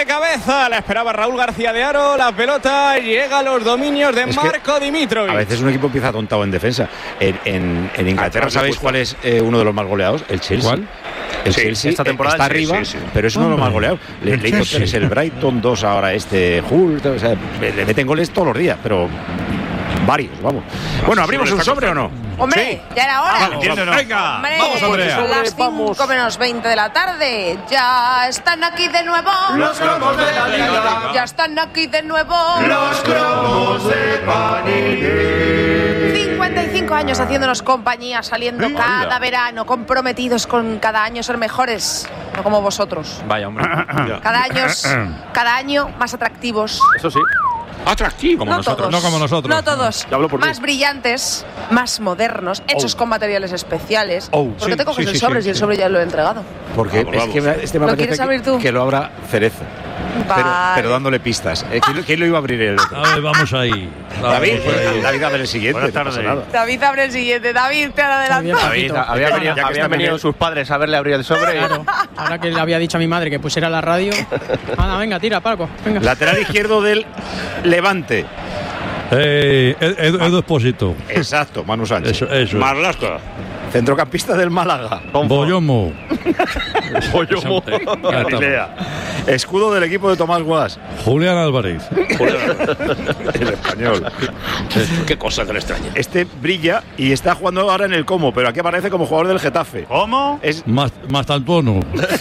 de cabeza. La esperaba Raúl García de Haro. La pelota llega a los dominios de Marco Dimitrovic. A veces un equipo empieza atontado en defensa. En Inglaterra, ¿sabéis cuál es uno de los más goleados? El Chelsea. ¿Cuál? El Chelsea esta temporada está arriba, pero es uno de los más goleados. Le hizo 3 el Brighton, 2 ahora Hull. O sea, le meten goles todos los días, pero varios, vamos. Bueno, ¿abrimos un sobre o no? Hombre, ya era hora. Venga, Hombre, vamos, Andrea. son las 5 menos 20 de la tarde. Ya están aquí de nuevo los cromos de la liga. Ya están aquí de nuevo los cromos de Panini. 55 años haciéndonos compañía, saliendo cada verano, comprometidos con cada año ser mejores, no como vosotros. Vaya, hombre. Cada año más atractivos. Eso sí. Atractivo. Como nosotros. No como nosotros. No todos. Más brillantes, más modernos, hechos con materiales especiales. ¿Por qué te coges el sobre si el sobre ya lo he entregado? Porque es que me ¿Lo quieres abrir tú? que lo abra Cereza. Vale. Pero dándole pistas. ¿Quién lo iba a abrir el otro? A ver, vamos ahí. David abre el siguiente. Buenas tardes. No pasa nada. David abre el siguiente. David, te adelanto. Habían venido sus padres a verle abrir el sobre. Claro, ahora que le había dicho a mi madre que pusiera la radio. Anda, venga, tira, Paco. Venga. Lateral izquierdo del Levante. Edu Espósito. Exacto, Manu Sánchez. Eso. Marlasca. Centrocampista del Málaga. Boyomo. Galilea. Escudo del equipo de Tomás Guas. Julián Álvarez. El español. Qué cosa que le extraña. Este brilla y está jugando ahora en el Como, pero aquí aparece como jugador del Getafe. ¿Cómo? Es Mastantuono.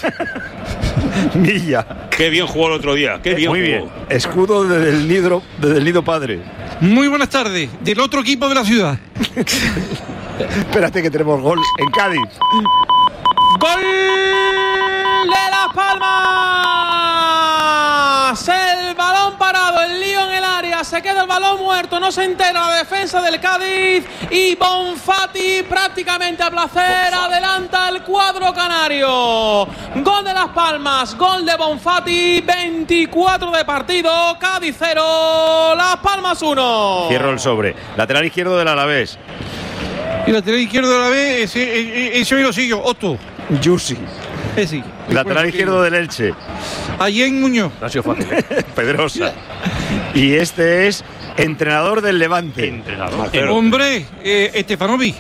Milla. Qué bien jugó el otro día. Qué bien Muy jugó. bien. Escudo del Nido Padre. Muy buenas tardes. Del otro equipo de la ciudad. Espérate que tenemos gol en Cádiz. ¡Gol de Las Palmas! El balón parado, el lío en el área, se queda el balón muerto, no se entera la defensa del Cádiz y Bonfati prácticamente a placer adelanta el cuadro canario. Gol de Las Palmas, gol de Bonfati, 24 de partido, Cádiz 0, Las Palmas 1. Cierro el sobre. Lateral izquierdo del Alavés. Y lateral izquierdo de la B, ese lo sigo, Otto. Yusi. Ese. Lateral izquierdo del Elche. Allí en Muñoz. No ha sido fácil. Pedrosa. Y este es entrenador del Levante. Hombre, Estefanovic.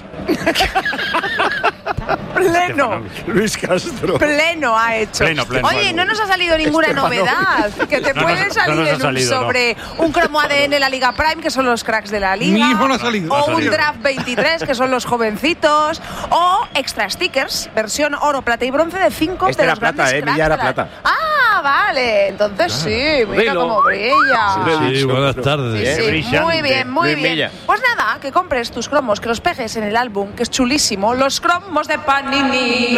Pleno. Luis Castro. Pleno ha hecho. Pleno. Oye, no nos ha salido ninguna novedad. Que te puede salir en un sobre un cromo ADN la Liga Prime, que son los cracks de la Liga. Mi hijo no ha salido. O un Draft 23, que son los jovencitos. O extra stickers, versión oro, plata y bronce de 5 Este de era los plata, grandes cracks Milla era de la... plata. Ah, vale. Entonces sí, mira cómo brilla. Sí, buenas tardes. Sí, muy bien, muy Luis bien. Milla. Pues nada, que compres tus cromos, que los pegues en el álbum, que es chulísimo. Los cromos de Panini.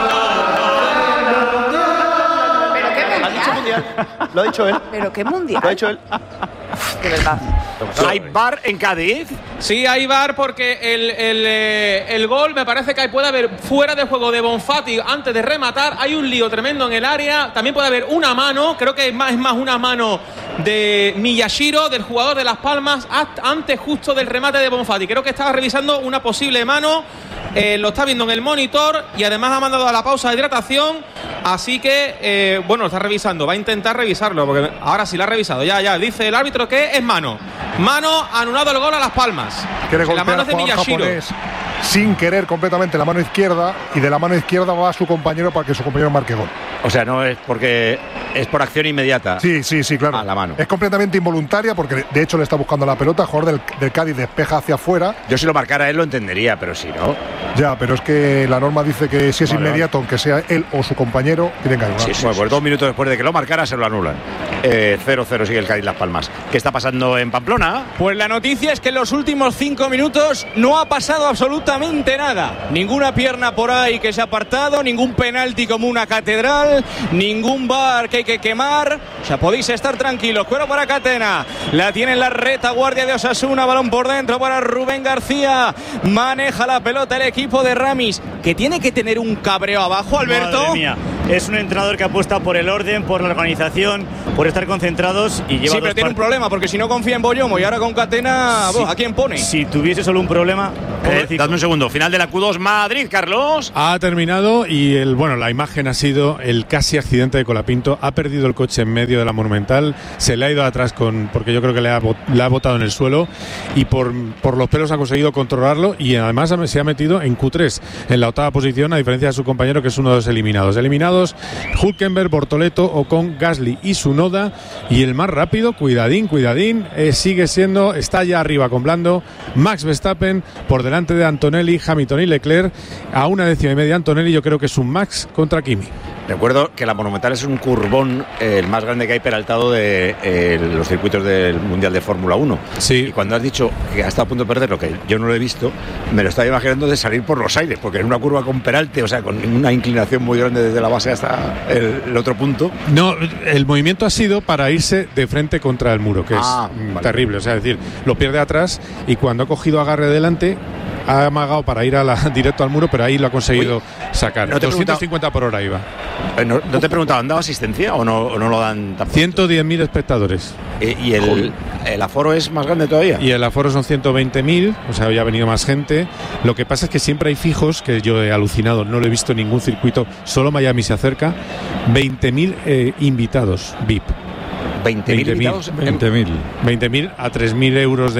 Pero qué Ha dicho mundial. mundial. Lo ha dicho él. Pero qué mundial. Lo ha dicho él. De verdad. ¿Hay bar en Cádiz? Sí, hay VAR porque el gol me parece que puede haber fuera de juego de Bonfati antes de rematar. Hay un lío tremendo en el área. También puede haber una mano. Creo que es más una mano de Miyashiro, del jugador de Las Palmas, antes justo del remate de Bonfati. Creo que estaba revisando una posible mano. Lo está viendo en el monitor y además ha mandado a la pausa de hidratación. Así que, bueno, lo está revisando. Va a intentar revisarlo porque ahora sí lo ha revisado. Ya, dice el árbitro que es mano. Mano, anulado el gol a Las Palmas. La mano es de Miyashiro. Sin querer completamente la mano izquierda, y de la mano izquierda va a su compañero para que su compañero marque gol. O sea, no es porque es por acción inmediata. Sí, claro. A la mano. Es completamente involuntaria porque de hecho le está buscando la pelota. El jugador del Cádiz despeja hacia afuera. Yo si lo marcara él lo entendería, pero si no. Ya, pero es que la norma dice que si es inmediato, aunque sea él o su compañero, tienen que anular. Bueno, pues 2 minutos después de que lo marcara se lo anulan. 0-0 sigue el Cádiz Las Palmas. ¿Qué está pasando en Pamplona? Pues la noticia es que en los últimos 5 minutos no ha pasado absolutamente nada. Ninguna pierna por ahí que se ha apartado, ningún penalti como una catedral, ningún VAR que hay que quemar. O sea, podéis estar tranquilos. Cuero para Catena. La tiene en la retaguardia de Osasuna. Balón por dentro para Rubén García. Maneja la pelota el equipo de Ramis, que tiene que tener un cabreo abajo, Alberto. es un entrenador que apuesta por el orden, por la organización, por estar concentrados y lleva. Sí, pero tiene un problema, porque si no confía en Boyomo y ahora con Catena, ¿a quién pone? Si tuviese solo un problema. Dame un segundo. Final de la Q2 Madrid, Carlos. Ha terminado y la imagen ha sido el casi accidente de Colapinto. Ha perdido el coche en medio de la Monumental, se le ha ido atrás porque yo creo que le ha botado en el suelo y por los pelos ha conseguido controlarlo y además se ha metido en Q3, en la octava posición, a diferencia de su compañero que es uno de los eliminados. Eliminados Hülkenberg, Bortoleto, Ocon, Gasly y Tsunoda, y el más rápido, cuidadín, está ya arriba con Blando, Max Verstappen por delante de Antonelli, Hamilton y Leclerc, a 1,5 de Antonelli. Yo creo que es un Max contra Kimi. Recuerdo que la Monumental es un curbón el más grande que hay peraltado de los circuitos del Mundial de Fórmula 1. Sí. Y cuando has dicho que ha estado a punto de perder, lo que yo no lo he visto, me lo estaba imaginando de salir por los aires, porque en una curva con peralte, o sea, con una inclinación muy grande desde la base hasta el otro punto. No, el movimiento ha sido para irse de frente contra el muro, que es terrible. O sea, es decir, lo pierde atrás y cuando ha cogido agarre delante, ha amagado para ir directo al muro, pero ahí lo ha conseguido sacar. 250 por hora iba. ¿No te he preguntado, ¿han dado asistencia o no lo dan tampoco? 110.000 espectadores. ¿Y el aforo es más grande todavía? Y el aforo son 120.000, o sea, ya ha venido más gente. Lo que pasa es que siempre hay fijos, que yo he alucinado, no lo he visto en ningún circuito, solo Miami se acerca. 20.000 invitados VIP. 20.000 invitados. 20.000 a 3.000 euros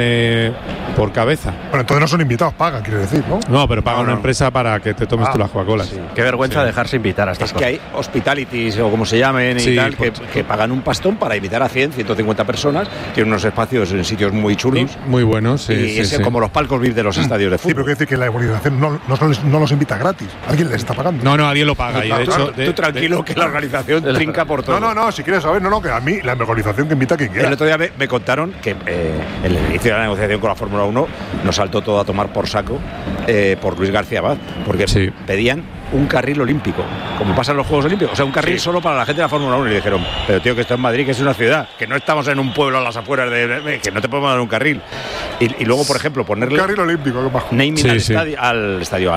por cabeza. Bueno, entonces no son invitados, pagan, quiere decir, ¿no? No, pero paga una empresa para que te tomes tú las Coca-Colas. Sí. Qué vergüenza dejarse invitar a estas cosas. Que hay hospitalities o como se llamen y tal, que pagan un pastón para invitar a 150 personas. Tienen unos espacios en sitios muy chulos. Muy buenos, y es como los palcos VIP de los estadios de fútbol. Sí, pero quiere decir que la organización no los invita gratis. Alguien les está pagando. No, alguien lo paga. Y de hecho, tú tranquilo que la organización trinca por todo. No, si quieres saber, que a mí la organización que invita a quien quiera. El otro día me contaron que en el inicio de la negociación con la Fórmula 1 nos saltó todo a tomar por saco por Luis García Abad, porque pedían un carril olímpico, como pasa en los Juegos Olímpicos, o sea, un carril solo para la gente de la Fórmula 1, y le dijeron, pero tío, que esto es Madrid, que es una ciudad, que no estamos en un pueblo a las afueras que no te podemos dar un carril. Y luego, por ejemplo, ponerle un carril olímpico, que bajo. Naming al estadio,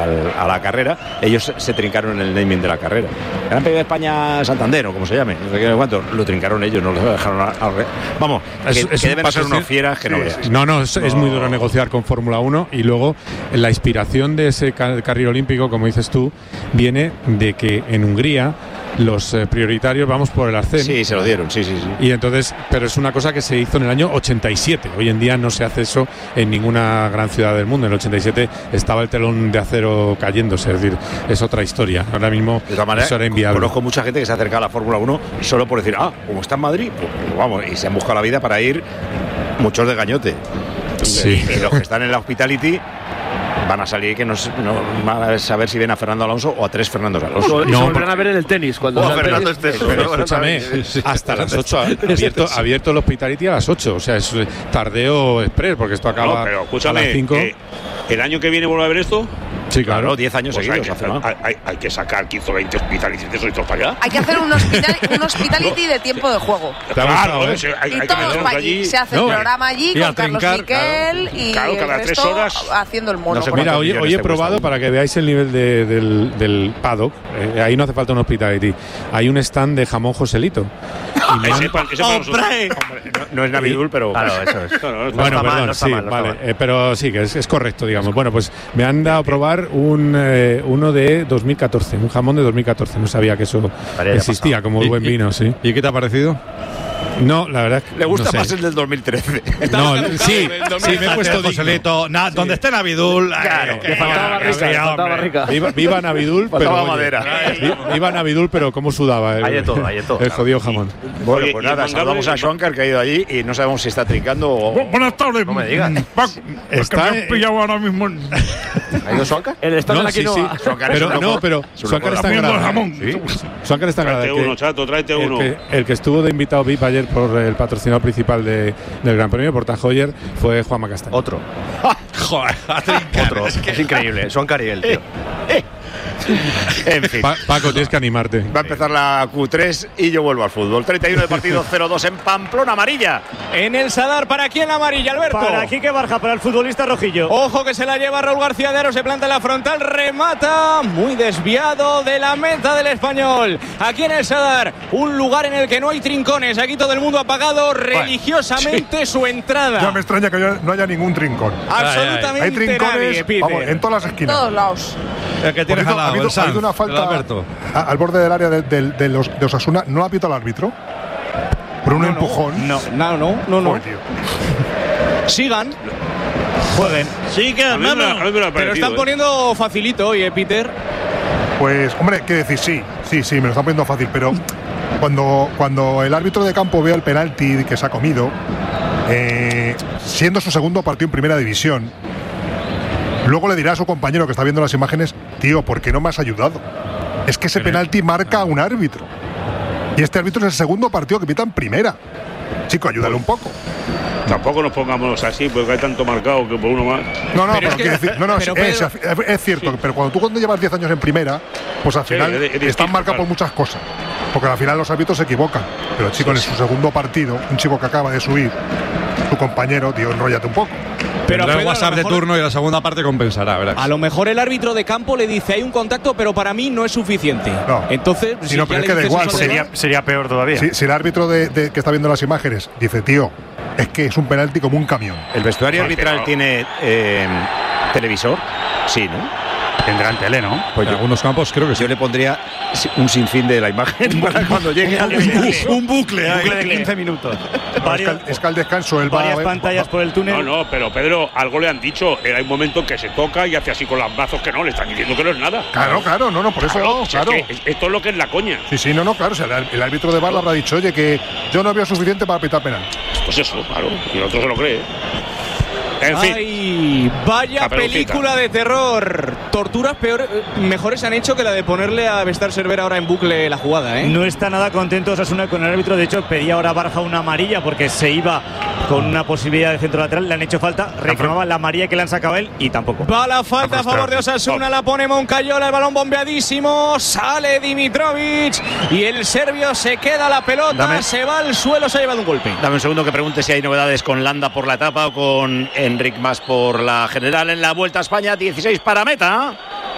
a la carrera. Ellos se trincaron el naming de la carrera. Gran Premio de España Santander, o como se llame, no sé qué cuánto, lo trincaron ellos, no lo dejaron vamos, que deben ser unos fieras que no veas. No, es muy duro negociar con Fórmula 1, y luego la inspiración de ese carril olímpico, como dices tú, viene de que en Hungría los prioritarios vamos por el arcén. Sí, se lo dieron, sí. Y entonces, pero es una cosa que se hizo en el año 87. Hoy en día no se hace eso en ninguna gran ciudad del mundo. En el 87 estaba el telón de acero cayéndose, es decir, es otra historia. Ahora mismo de todas maneras, eso era inviable. Conozco mucha gente que se ha acercado a la Fórmula 1 solo por decir, como está en Madrid, pues vamos, y se han buscado la vida para ir muchos de gañote. Sí. Y los que están en la Hospitality van a salir que no van a saber si ven a Fernando Alonso o a 3 Fernandos Alonso. Y se volverán a ver en el tenis cuando Fernando esté. Pero escúchame, hasta las 8 abierto el Hospitality a las 8, o sea, es tardeo express, porque esto acaba pero escúchame, a las 5. ¿El año que viene vuelve a ver esto? Sí, claro. 10 años pues seguidos. Hay que sacar 15 o 20 hospitalities de esos para allá. Hay que hacer un hospitality de tiempo de juego. Claro, y todos para allí. Se hace el programa allí con Carlos Miquel y cada el 3 resto horas haciendo el mono. Mira, hoy he probado para que veáis el nivel del paddock. Ahí no hace falta un hospitality. Hay un stand de jamón Joselito. No es Navidul, pero claro, eso es. Bueno, perdón, sí, vale, pero sí, que es correcto, digamos. Bueno, pues me han dado a probar uno de 2014, un jamón de 2014. No sabía que eso existía como buen vino, sí. ¿Y qué te ha parecido? No, la verdad es que le gusta más el del 2013. No, sí, me he puesto Joselito. Donde esté Navidul. Claro, que faltaba barrica. Viva Navidul, pero madera. Viva Navidul, pero cómo sudaba hay de todo. El jodido jamón. Bueno, pues nada, saludamos a Schwanker, que ha ido allí y no sabemos si está trincando o... Buenas tardes. No me digas. Está pillado ahora mismo. ¿Ha ido Schwanker? El estadio aquí no. Pero Schwanker está en grada. Schwanker está en grada. Tráete uno, Chato, tráete uno. El que estuvo de invitado VIP ayer por el patrocinador principal del Gran Premio, Portajoyer, fue Juanma Castaño. Otro. Joder, otro. Es increíble. Schwanker y él, tío. En fin. Paco, tienes que animarte. Va a empezar la Q3 y yo vuelvo al fútbol. 31 de partido, 0-2 en Pamplona, amarilla. En el Sadar, ¿para quién la amarilla, Alberto? Para Quique Barja, para el futbolista rojillo. Ojo que se la lleva Raúl García de Aro, se planta en la frontal, remata, muy desviado de la meta del Español. Aquí en el Sadar, un lugar en el que no hay trincones, aquí todo el mundo ha pagado religiosamente su entrada. Ya me extraña que no haya ningún trincón. Absolutamente hay trincones, nadie, vamos, en todas las esquinas. Todos lados. El que tienes al lado, ha habido una falta al borde del área de Osasuna. ¿No ha pitado el árbitro? Por un empujón. No. Joder, tío. Sigan. Jueguen. Pero están poniendo facilito hoy, Peter. Pues, hombre, ¿qué decir? Sí, me lo están poniendo fácil, pero cuando el árbitro de campo vea el penalti que se ha comido, siendo su segundo partido en primera división, luego le dirá a su compañero que está viendo las imágenes: tío, ¿por qué no me has ayudado? Es que ese penalti marca a un árbitro. Y este árbitro es el segundo partido que pita en primera. Chico, ayúdale un poco. Tampoco nos pongamos así, porque hay tanto marcado que por uno más. Es cierto, pero cuando llevas 10 años en primera, pues al final están marcados por muchas cosas. Porque al final los árbitros se equivocan. Pero chico, en su segundo partido, un chico que acaba de subir, su compañero, tío, enróllate un poco. Pero el WhatsApp de turno y la segunda parte compensará, ¿verdad? A lo mejor el árbitro de campo le dice: hay un contacto, pero para mí no es suficiente. No. Entonces, pero es que da igual, sería peor todavía. Si el árbitro que está viendo las imágenes dice: tío, es que es un penalti como un camión. ¿El vestuario arbitral tiene televisor? Sí, ¿no? Tendrán tele, ¿no? Pues en algunos campos creo que sí. Yo le pondría un sinfín de la imagen para cuando llegue un bucle de 15 minutos. Es que al descanso él varias pantallas por el túnel. No, pero Pedro, algo le han dicho. Hay un momento en que se toca y hace así con los brazos que no, le están diciendo que no es nada. Claro, por eso claro. Es que esto es lo que es la coña. Sí, claro. O sea, el árbitro de VAR le habrá dicho: oye, que yo no veo suficiente para pitar penal. Pues eso, claro. Y el otro se lo cree. En fin. Ay, vaya película de terror. Torturas mejores han hecho que la de ponerle a Bestar Cervera ahora en bucle la jugada, ¿eh? No está nada contento Osasuna con el árbitro. De hecho, pedía ahora Barja una amarilla porque se iba con una posibilidad de centro lateral. Le han hecho falta, reclamaba la amarilla que le han sacado a él y tampoco. Va la falta a favor de Osasuna, la pone Moncayola, el balón bombeadísimo, sale Dimitrovic y el serbio se queda la pelota, se va al suelo, se ha llevado un golpe. Dame un segundo que pregunte si hay novedades con Landa por la etapa o con Enric Mas por la general en la Vuelta a España. 16 para meta.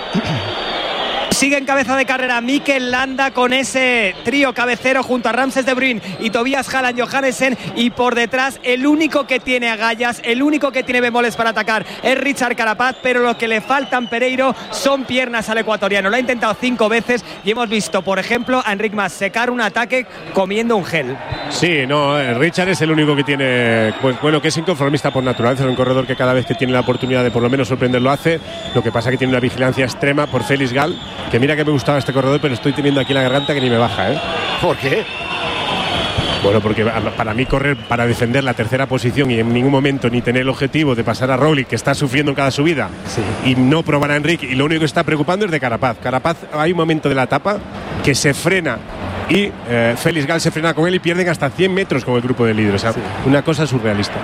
Sigue en cabeza de carrera Mikel Landa con ese trío cabecero junto a Ramses de Bruyne y Tobias Haaland Johannesen, y por detrás el único que tiene agallas, el único que tiene bemoles para atacar es Richard Carapaz, pero lo que le faltan, Pereiro, son piernas al ecuatoriano. Lo ha intentado 5 veces y hemos visto, por ejemplo, a Enric Mas secar un ataque comiendo un gel. Sí, no, Richard es el único que tiene, pues bueno, que es inconformista por naturaleza, es un corredor que cada vez que tiene la oportunidad de por lo menos sorprender lo hace. Lo que pasa es que tiene una vigilancia extrema por Félix Gal, que mira que me gustaba este corredor, pero estoy teniendo aquí la garganta que ni me baja, ¿eh? ¿Por qué? Bueno, porque para mí correr para defender la tercera posición y en ningún momento ni tener el objetivo de pasar a Roglic, que está sufriendo en cada subida, y no probar a Enric, y lo único que está preocupando es de Carapaz. Carapaz, hay un momento de la etapa que se frena y Félix Gal se frena con él y pierden hasta 100 metros con el grupo de líderes. O sea, una cosa surrealista.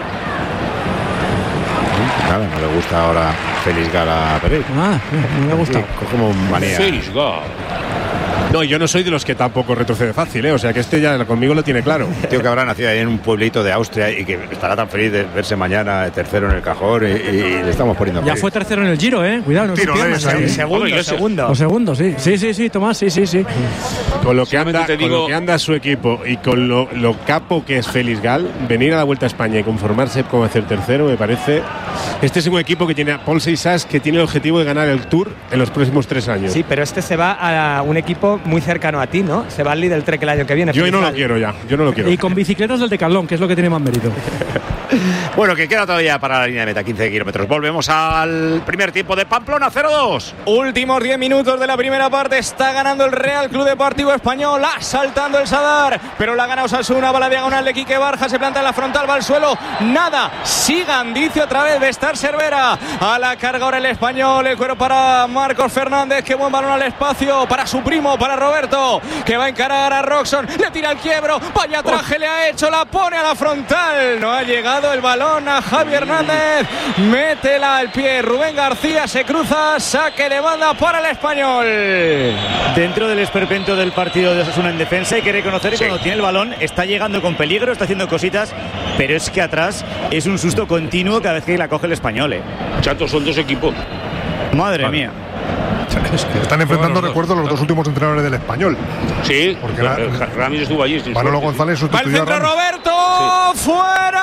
Nada, no le gusta ahora Félix Gal a Pereira. No me gusta. Como manía. Félix Gal. No, yo no soy de los que tampoco retrocede fácil, ¿eh? O sea que este ya conmigo lo tiene claro. Tío que habrá nacido ahí en un pueblito de Austria y que estará tan feliz de verse mañana tercero en el cajón y le estamos poniendo. Ya fue tercero en el Giro, Cuidado, no segundo, sí. Sí, Tomás, sí. Con lo que anda su equipo y con lo capo que es Félix Gal, venir a la Vuelta a España y conformarse con hacer tercero, me parece. Este es un equipo que tiene a Paul Seixas, que tiene el objetivo de ganar el Tour en los próximos 3 años. Sí, pero este se va a un equipo muy cercano a ti, ¿no? Se va al líder del Trek el año que viene. Yo no lo quiero ya, yo no lo quiero. Y con bicicletas del Decathlon, que es lo que tiene más mérito. Bueno, que queda todavía para la línea de meta, 15 kilómetros. Volvemos al primer tiempo de Pamplona, 0-2. Últimos 10 minutos de la primera parte. Está ganando el Real Club Deportivo Español, asaltando el Sadar, pero la gana Osasuna. Va a la diagonal de Quique Barja, se planta en la frontal, va al suelo, nada. Sigan, dice otra vez Bestar Cervera. A la carga ahora el Español, el cuero para Marcos Fernández, que buen balón al espacio para su primo, para Roberto, que va a encarar a Roxon, le tira el quiebro, vaya traje le ha hecho, la pone a la frontal, no ha llegado tocado el balón a Javi Hernández. Métela al pie. Rubén García se cruza. Saque de banda para el Español. Dentro del esperpento del partido de Osasuna en defensa, hay que reconocer que cuando tiene el balón está llegando con peligro, está haciendo cositas, pero es que atrás es un susto continuo cada vez que la coge el Español. Chato, son dos equipos. Madre mía. Están enfrentando, recuerdo, los dos últimos entrenadores del Español. Sí, porque Ramis estuvo allí. Manolo González sustituyó a Ramis. ¡Roberto! Sí.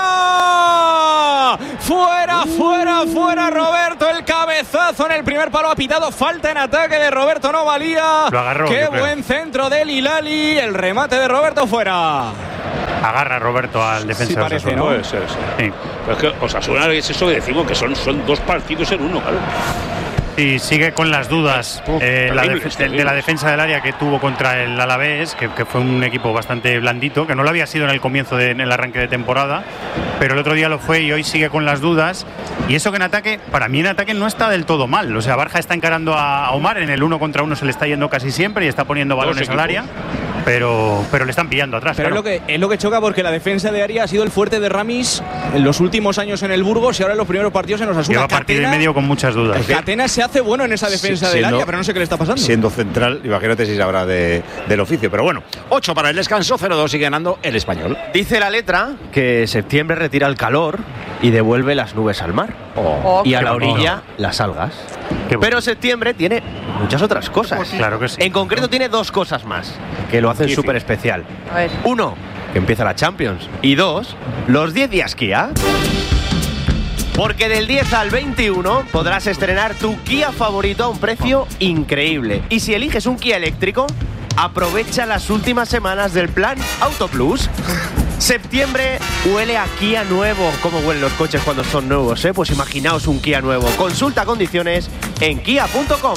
¡Fuera, Roberto! El cabezazo en el primer palo ha pitado. Falta en ataque de Roberto, no valía. Lo agarró. ¡Qué buen centro del Hilali! El remate de Roberto fuera. Agarra Roberto al defensa. Sí, parece, ¿no? Puede ser, sí. Pero es que Osasuna es eso que decimos, que son dos partidos en uno, claro. Y sigue con las dudas de la defensa del área que tuvo contra el Alavés, que fue un equipo bastante blandito, que no lo había sido en el comienzo en el arranque de temporada, pero el otro día lo fue y hoy sigue con las dudas. Y eso que en ataque, para mí en ataque no está del todo mal. O sea, Barja está encarando a Omar, en el 1 contra 1 se le está yendo casi siempre y está poniendo balones al área. Pero le están pillando atrás. Pero claro. es lo que choca, porque la defensa de área ha sido el fuerte de Ramis en los últimos años en el Burgos y ahora en los primeros partidos en Osasuna. Lleva partido y medio con muchas dudas. Catena se hace bueno en esa defensa del área, pero no sé qué le está pasando. Siendo central, imagínate si sabrá del oficio. Pero bueno, 8 para el descanso, 0-2 sigue ganando el Español. Dice la letra que septiembre retira el calor y devuelve las nubes al mar. Y a la orilla las algas. Pero septiembre tiene muchas otras cosas. Claro que sí. En concreto tiene dos cosas más que lo hacen súper especial. A ver. 1, que empieza la Champions. Y 2, los 10 días Kia. Porque del 10 al 21 podrás estrenar tu Kia favorito a un precio increíble. Y si eliges un Kia eléctrico, aprovecha las últimas semanas del plan Auto Plus. Septiembre huele a Kia nuevo. ¿Cómo huelen los coches cuando son nuevos, eh? Pues imaginaos un Kia nuevo. Consulta condiciones en kia.com.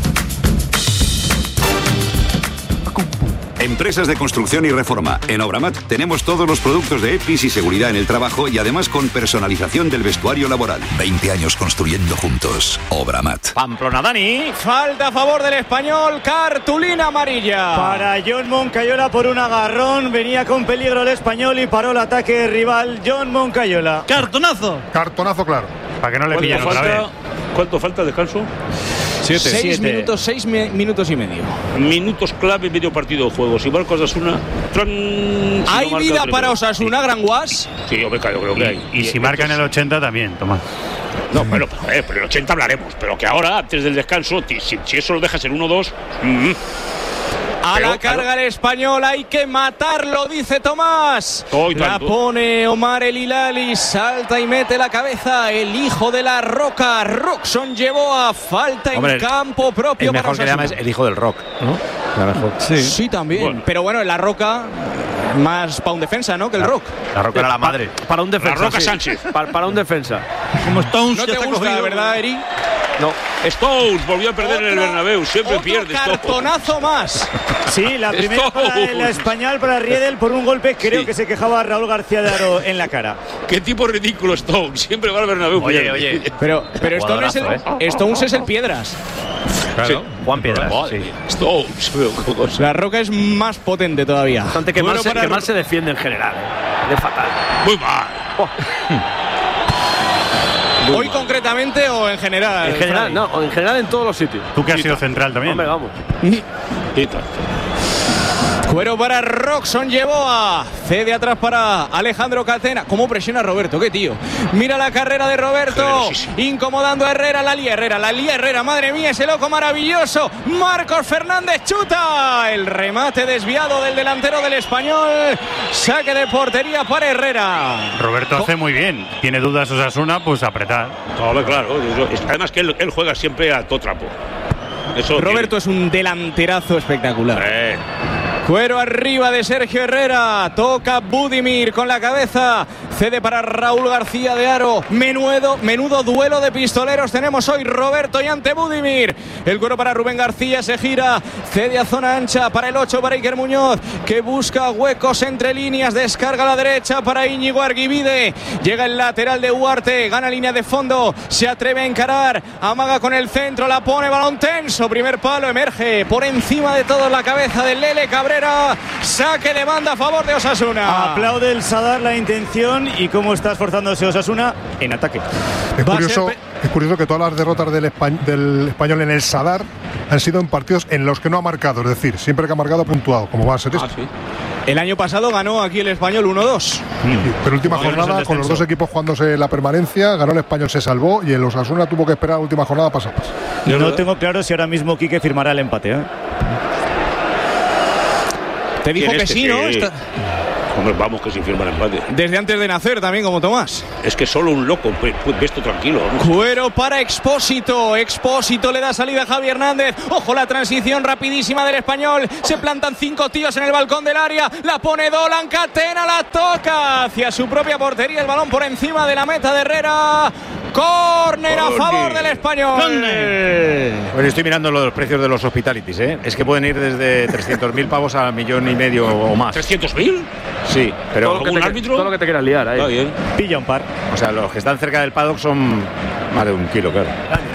Empresas de construcción y reforma. En Obramat tenemos todos los productos de EPIs y seguridad en el trabajo y además con personalización del vestuario laboral. 20 años construyendo juntos. Obramat. Pamplona, Dani. Falta a favor del Español. Cartulina amarilla. Para John Moncayola por un agarrón. Venía con peligro el Español y paró el ataque rival. John Moncayola. ¡Cartonazo! Cartonazo, claro. Para que no le pillen otra vez. ¿Cuánto falta descanso? 6 minutos y medio. Minutos clave, medio partido de juego. Si marca Osasuna, ¿hay vida para Osasuna, Gran Guas? Sí, yo creo que hay. Y si marca en el 80 también, Tomás. No, pero en el 80 hablaremos. Pero que ahora, antes del descanso, si eso lo dejas en 1-2... A la carga el Español, hay que matarlo, dice Tomás. La pone Omar El Hilali, salta y mete la cabeza. El hijo de la Roca, Roxon llevó a falta en campo propio. El mejor que llama es el hijo del Rock, ¿no? Sí, también. Bueno. Pero bueno, la Roca más para un defensa, ¿no? Que el Rock. La Roca era la madre. Para un defensa. La Roca Sánchez. Para un defensa. Como Stones. ¿No te gusta, verdad, Eri? No. Stones volvió a perder en el Bernabéu. Siempre pierde. Cartonazo más. Sí, la primera para el Español, para Riedel, por un golpe. Creo que se quejaba Raúl García de Aro en la cara. Qué tipo ridículo Stones. Siempre va al Bernabéu. Oye. Pero Stones es el Piedras. Claro. Sí. Juan Piedras. Sí. Stones. La Roca es más potente todavía. Bastante que mal se defiende en general. De fatal. Muy mal. ¿Hoy concretamente o en general? En general, no, en general en todos los sitios. Tú que has sido central también. Hombre, vamos. Cuero para Roxon, llevó a cede atrás para Alejandro Catena. ¿Cómo presiona a Roberto? ¿Qué tío? Mira la carrera de Roberto, incomodando a Herrera, la lía Herrera, madre mía, ese loco maravilloso. Marcos Fernández chuta, el remate desviado del delantero del Español. Saque de portería para Herrera. Roberto hace muy bien. Tiene dudas Osasuna, pues apretar. Claro. Además que él juega siempre a todo trapo. Roberto es un delanterazo espectacular. Cuero arriba de Sergio Herrera. Toca Budimir con la cabeza. Cede para Raúl García de Aro. Menudo duelo de pistoleros tenemos hoy. Roberto y ante Budimir. El cuero para Rubén García. Se gira. Cede a zona ancha para el 8 para Iker Muñoz, que busca huecos entre líneas. Descarga a la derecha para Íñigo Arguibide. Llega el lateral de Huarte. Gana línea de fondo. Se atreve a encarar. Amaga con el centro. La pone. Balón tenso. Primer palo. Emerge por encima de todo la cabeza de Lele Cabrera. Saque de banda a favor de Osasuna. Aplaude el Sadar la intención y cómo está esforzándose Osasuna en ataque. Es curioso que todas las derrotas del Español en el Sadar han sido en partidos en los que no ha marcado, es decir, siempre que ha marcado ha puntuado, como va a ser esto. Sí. El año pasado ganó aquí el Español 1-2. Sí, pero última jornada, con los dos equipos jugándose la permanencia, ganó el Español, se salvó, y el Osasuna tuvo que esperar la última jornada para pasar. No tengo claro si ahora mismo Quique firmará el empate. Te dijo que sí, ¿no? Hombre, vamos, que sin firmar empate. Desde antes de nacer también, como Tomás. Es que solo un loco, pues esto tranquilo. ¿No? Cuero para Expósito. Expósito le da salida a Javi Hernández. Ojo, la transición rapidísima del Español. Se plantan 5 tíos en el balcón del área. La pone Dolan, Catena, la toca hacia su propia portería. El balón por encima de la meta de Herrera. Córner a favor del Español. Bueno, estoy mirando los precios de los hospitalities, ¿eh? Es que pueden ir desde 300.000 pavos a 1,5 millones o más. ¿300.000? Sí, pero ¿Como un árbitro? Todo lo que te quieras liar ahí. Está bien. Pilla un par. O sea, los que están cerca del paddock son más de 1 kilo, claro.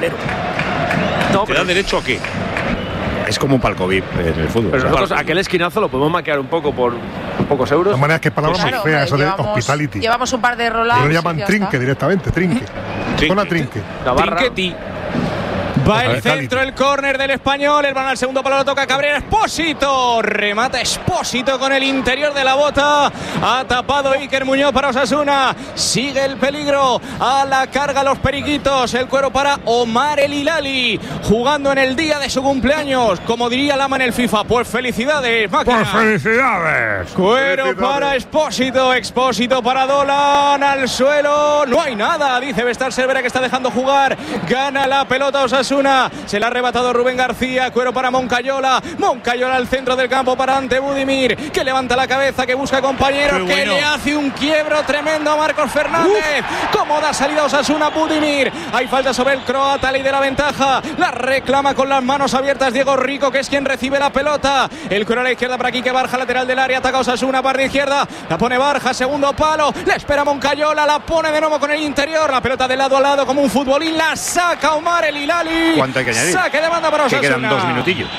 ¿Te dan derecho a qué? Es como un palco VIP en el fútbol. Pero nosotros aquel esquinazo lo podemos maquear un poco por pocos euros. De manera que palabra muy fea eso de hospitality. Llevamos un par de rollouts. Lo llaman trinque directamente, trinque. Zona trinque. Trinqueti. Va el centro, el córner del Español. El balón al segundo palo lo toca Cabrera. Expósito. Remata Expósito con el interior de la bota. Ha tapado Iker Muñoz para Osasuna. Sigue el peligro. A la carga los periquitos. El cuero para Omar El Hilali. Jugando en el día de su cumpleaños. Como diría Lama en el FIFA. Pues felicidades, máquina. Pues felicidades. Cuero para Expósito. Expósito para Dolan. Al suelo. No hay nada. Dice Bestar Cervera que está dejando jugar. Gana la pelota Osasuna. Se la ha arrebatado Rubén García. Cuero para Moncayola. Moncayola al centro del campo para Ante Budimir, que levanta la cabeza, que busca compañeros, que le hace un quiebro tremendo a Marcos Fernández. Cómo da salida Osasuna. Budimir. Hay falta sobre el croata, ley de la ventaja. La reclama con las manos abiertas Diego Rico, que es quien recibe la pelota. El cuero a la izquierda para Quique Barja, lateral del área. Ataca Osasuna, parte izquierda. La pone Barja, segundo palo. La espera Moncayola. La pone de nuevo con el interior. La pelota de lado a lado como un futbolín. La saca Omar El Hilali. ¿Cuánto hay que añadir? Saque de banda para Osasuna. Que quedan 2 minutillos.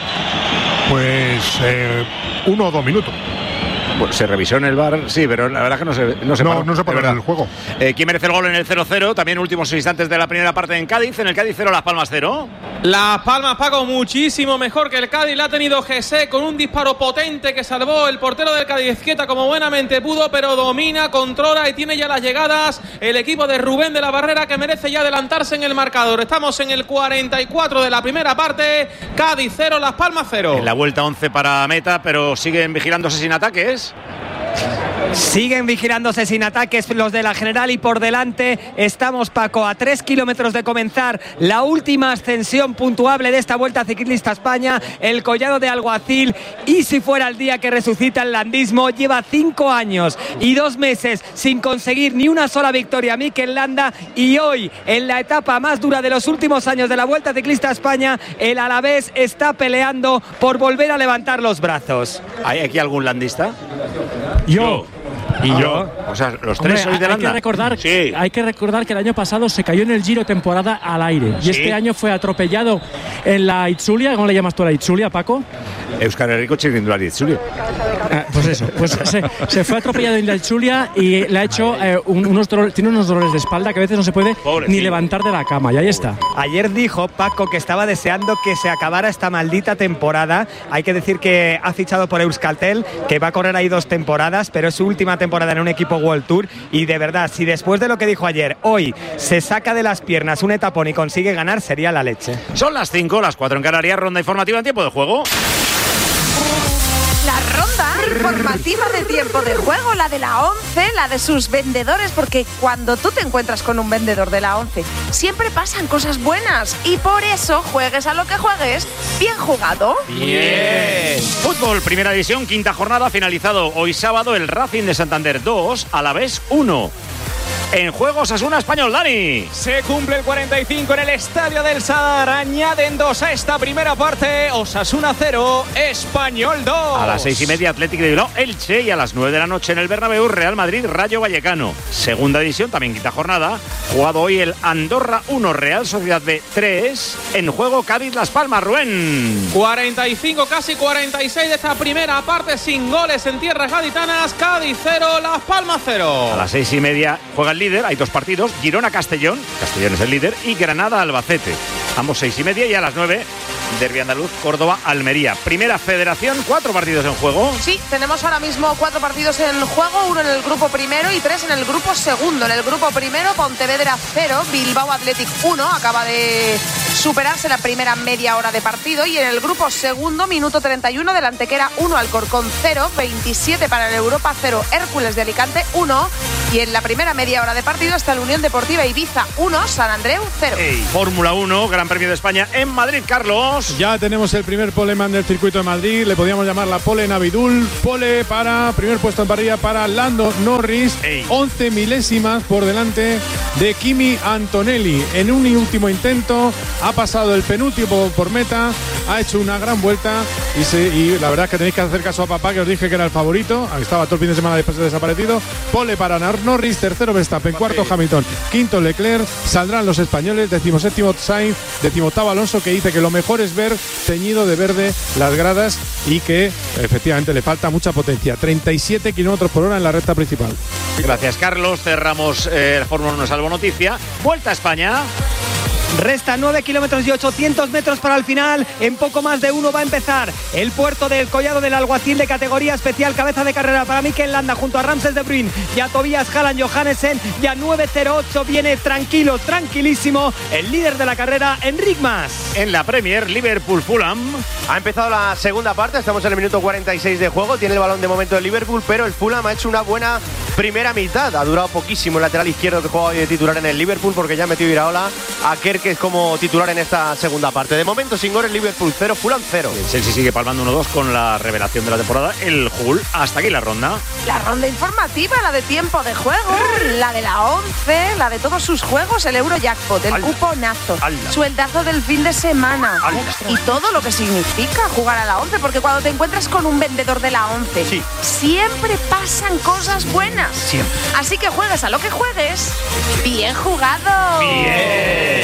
Pues 1 o 2 minutos. Bueno, se revisó en el VAR, sí, pero la verdad que no se paró en el juego. ¿Quién merece el gol en el 0-0? También últimos instantes de la primera parte en Cádiz. En el Cádiz 0, Las Palmas 0. Las Palmas, Paco, muchísimo mejor que el Cádiz. La ha tenido Jesse con un disparo potente que salvó el portero del Cádiz, Quieta, como buenamente pudo, pero domina, controla y tiene ya las llegadas el equipo de Rubén de la Barrera, que merece ya adelantarse en el marcador. Estamos en el 44 de la primera parte. Cádiz 0, Las Palmas 0. En la vuelta 11 para meta, pero siguen vigilándose sin ataques. Siguen vigilándose sin ataques los de la General, y por delante estamos, Paco, a 3 kilómetros de comenzar la última ascensión puntuable de esta Vuelta Ciclista a España, el Collado de Alguacil. Y si fuera el día que resucita el landismo, lleva 5 años y 2 meses sin conseguir ni una sola victoria Mikel Landa, y hoy, en la etapa más dura de los últimos años de la Vuelta Ciclista a España, el Alavés está peleando por volver a levantar los brazos. ¿Hay aquí algún landista? Yo. Y yo. O sea, los tres sois de Landa. Hay que recordar que el año pasado se cayó en el Giro temporada al aire. ¿Sí? Y este año fue atropellado en la Itzulia. ¿Cómo le llamas tú a la Itzulia, Paco? Euskal Herriko Txirrindulari Itzulia. Pues eso. Pues se fue atropellado en la Itzulia y le ha hecho tiene unos dolores de espalda que a veces no se puede ni levantar de la cama. Y ahí está. Ayer dijo Paco que estaba deseando que se acabara esta maldita temporada. Hay que decir que ha fichado por Euskaltel, que va a correr ahí 2 temporadas, pero es su última temporada en un equipo World Tour. Y de verdad, si después de lo que dijo ayer, hoy se saca de las piernas un etapón y consigue ganar, sería la leche. Son las 5, las 4 en Canarias. Ronda informativa en tiempo de juego. La ronda informativa de tiempo de juego, la de la 11, la de sus vendedores, porque cuando tú te encuentras con un vendedor de la 11, siempre pasan cosas buenas, y por eso, juegues a lo que juegues, bien jugado. Bien. Fútbol, primera división, quinta jornada, finalizado hoy sábado el Racing de Santander 2, Alavés 1. En juego Osasuna Español, Dani. Se cumple el 45 en el Estadio del Sadar. Añaden 2 a esta primera parte. Osasuna 0, Español 2. A las 6:30 Athletic de Bilbao, Elche, y a las 9 de la noche en el Bernabéu, Real Madrid, Rayo Vallecano. Segunda división, también quinta jornada. Jugado hoy el Andorra 1, Real Sociedad B 3. En juego Cádiz Las Palmas, Rubén. 45, casi 46 de esta primera parte sin goles en tierras gaditanas. Cádiz 0, Las Palmas 0. A las 6:30 juega el líder, hay 2 partidos. Girona-Castellón, Castellón es el líder, y Granada-Albacete. Ambos 6:30, y a las 9, derbi andaluz, Córdoba-Almería. Primera Federación, 4 partidos en juego. Sí, tenemos ahora mismo 4 partidos en juego, 1 en el grupo primero y 3 en el grupo segundo. En el grupo primero, Pontevedra 0, Bilbao Athletic 1, acaba de superarse la primera media hora de partido. Y en el grupo segundo, minuto 31, del Antequera 1, Alcorcón 0, 27 para el Europa 0, Hércules de Alicante 1. Y en la primera media hora de partido está la Unión Deportiva Ibiza 1, San Andreu 0. Fórmula 1, Gran Premio de España en Madrid, Carlos. Ya tenemos el primer poleman del circuito de Madrid. Le podríamos llamar la pole Navidul. Pole para primer puesto en parrilla para Lando Norris. 11 milésimas por delante de Kimi Antonelli. En un último intento ha pasado el penúltimo por meta. Ha hecho una gran vuelta y la verdad es que tenéis que hacer caso a papá, que os dije que era el favorito. Estaba todo el fin de semana después de desaparecido. Pole para Norris, tercero Verstappen, cuarto Hamilton, quinto Leclerc. Saldrán los españoles, 17º Sainz, 18º Alonso, que dice que lo mejor es ver teñido de verde las gradas y que efectivamente le falta mucha potencia. 37 kilómetros por hora en la recta principal. Gracias, Carlos. Cerramos el Fórmula 1 Salvo Noticia. Vuelta a España. Resta 9 kilómetros y 800 metros para el final. En poco más de 1 va a empezar el puerto del Collado del Alguacil de categoría especial. Cabeza de carrera para Mikel Landa junto a Ramses de Bruyn y a Tobias Haaland Johannesen. Ya 9:08 viene tranquilo, tranquilísimo el líder de la carrera, Enric Mas. En la Premier, Liverpool-Fulham. Ha empezado la segunda parte, estamos en el minuto 46 de juego. Tiene el balón de momento el Liverpool, pero el Fulham ha hecho una buena primera mitad. Ha durado poquísimo el lateral izquierdo que juega hoy de titular en el Liverpool, porque ya ha metido Iraola a Kerr, que es como titular en esta segunda parte. De momento sin goles, Liverpool 0, Fulham 0. El Chelsea sigue palmando 1-2 con la revelación de la temporada, el Hull. Hasta aquí la ronda. La ronda informativa, la de tiempo de juego, la de la 11, la de todos sus juegos, el Eurojackpot, el cuponazo, sueldazo del fin de semana y todo lo que significa jugar a la 11, porque cuando te encuentras con un vendedor de la 11, siempre pasan cosas buenas. Siempre. Así que juegues a lo que juegues. ¡Bien jugado! ¡Bien!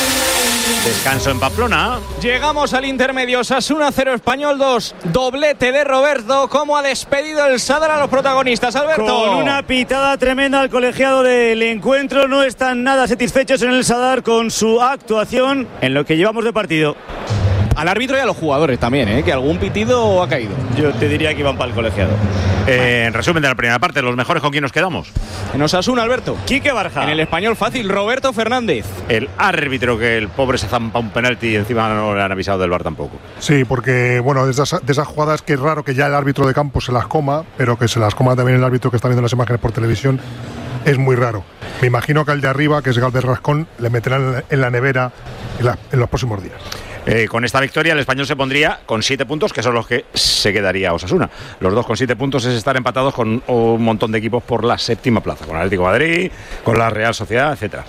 Descanso en Pamplona. Llegamos al intermedio. Osasuna 0, Español 2. Doblete de Roberto. ¿Cómo ha despedido el Sadar a los protagonistas, Alberto? Con una pitada tremenda al colegiado del encuentro. No están nada satisfechos en el Sadar con su actuación en lo que llevamos de partido. Al árbitro y a los jugadores también, que algún pitido ha caído. Yo te diría que iban para el colegiado. En resumen de la primera parte, los mejores, ¿con quién nos quedamos? En Osasuna, Alberto. Quique Barja. En el Español fácil, Roberto Fernández. El árbitro, que el pobre se zampa un penalti y encima no le han avisado del VAR tampoco. Sí, porque bueno, de esas jugadas que es raro que ya el árbitro de campo se las coma, pero que se las coma también el árbitro que está viendo las imágenes por televisión, es muy raro. Me imagino que al de arriba, que es Galvez Rascón, le meterán en la nevera en los próximos días. Con esta victoria el Español se pondría con 7 puntos, que son los que se quedaría Osasuna. Los dos con 7 puntos es estar empatados con un montón de equipos por la séptima plaza, con Atlético de Madrid, con la Real Sociedad, etcétera.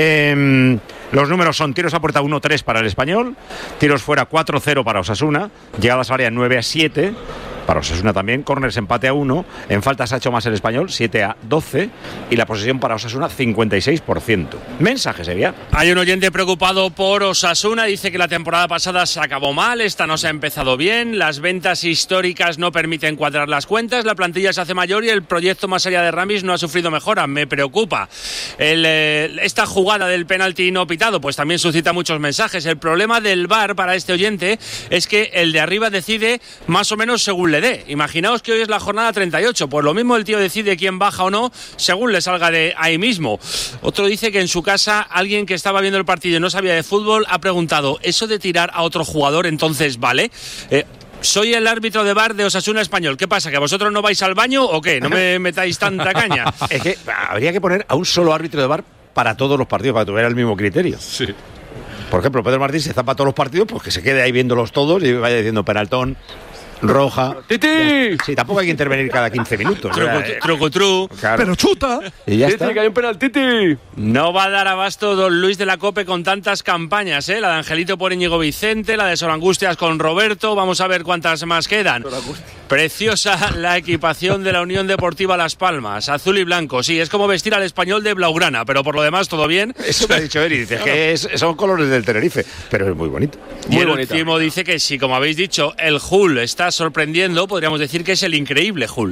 Los números son: tiros a puerta 1-3 para el Español, tiros fuera 4-0 para Osasuna, llegadas a área 9-7 para Osasuna también, córners empate a 1, en faltas ha hecho más el Español, 7-12, y la posesión para Osasuna 56%. Mensaje, Sevilla. Hay un oyente preocupado por Osasuna, dice que la temporada pasada se acabó mal, esta no se ha empezado bien, las ventas históricas no permiten cuadrar las cuentas, la plantilla se hace mayor y el proyecto más allá de Ramis no ha sufrido mejora, me preocupa. Esta jugada del penalti no pitado pues también suscita muchos mensajes. El problema del VAR para este oyente es que el de arriba decide más o menos según le dé. Imaginaos que hoy es la jornada 38, pues lo mismo el tío decide quién baja o no según le salga de ahí mismo. Otro dice que en su casa alguien que estaba viendo el partido y no sabía de fútbol ha preguntado, ¿eso de tirar a otro jugador entonces vale? Soy el árbitro de VAR de Osasuna Español. ¿Qué pasa? ¿Que vosotros no vais al baño o qué? ¿No me metáis tanta caña? Es que habría que poner a un solo árbitro de VAR para todos los partidos, para que tuviera el mismo criterio. Sí. Por ejemplo, Pedro Martín se zapa todos los partidos, pues que se quede ahí viéndolos todos y vaya diciendo penaltón, roja. ¡Titi! Sí, tampoco hay que intervenir cada 15 minutos. Truco. Claro. Pero chuta. Y ya Titi, está. que hay un penaltiti. No va a dar abasto don Luis de la COPE con tantas campañas, ¿eh? La de Angelito por Íñigo Vicente, la de Sor Angustias con Roberto. Vamos a ver cuántas más quedan. Preciosa la equipación de la Unión Deportiva Las Palmas, azul y blanco. Sí, es como vestir al Español de blaugrana, pero por lo demás todo bien. Eso me ha dicho Eri, dice que son colores del Tenerife, pero es muy bonito. Y el último dice que si, como habéis dicho, el Hull está sorprendiendo, podríamos decir que es el increíble Hull.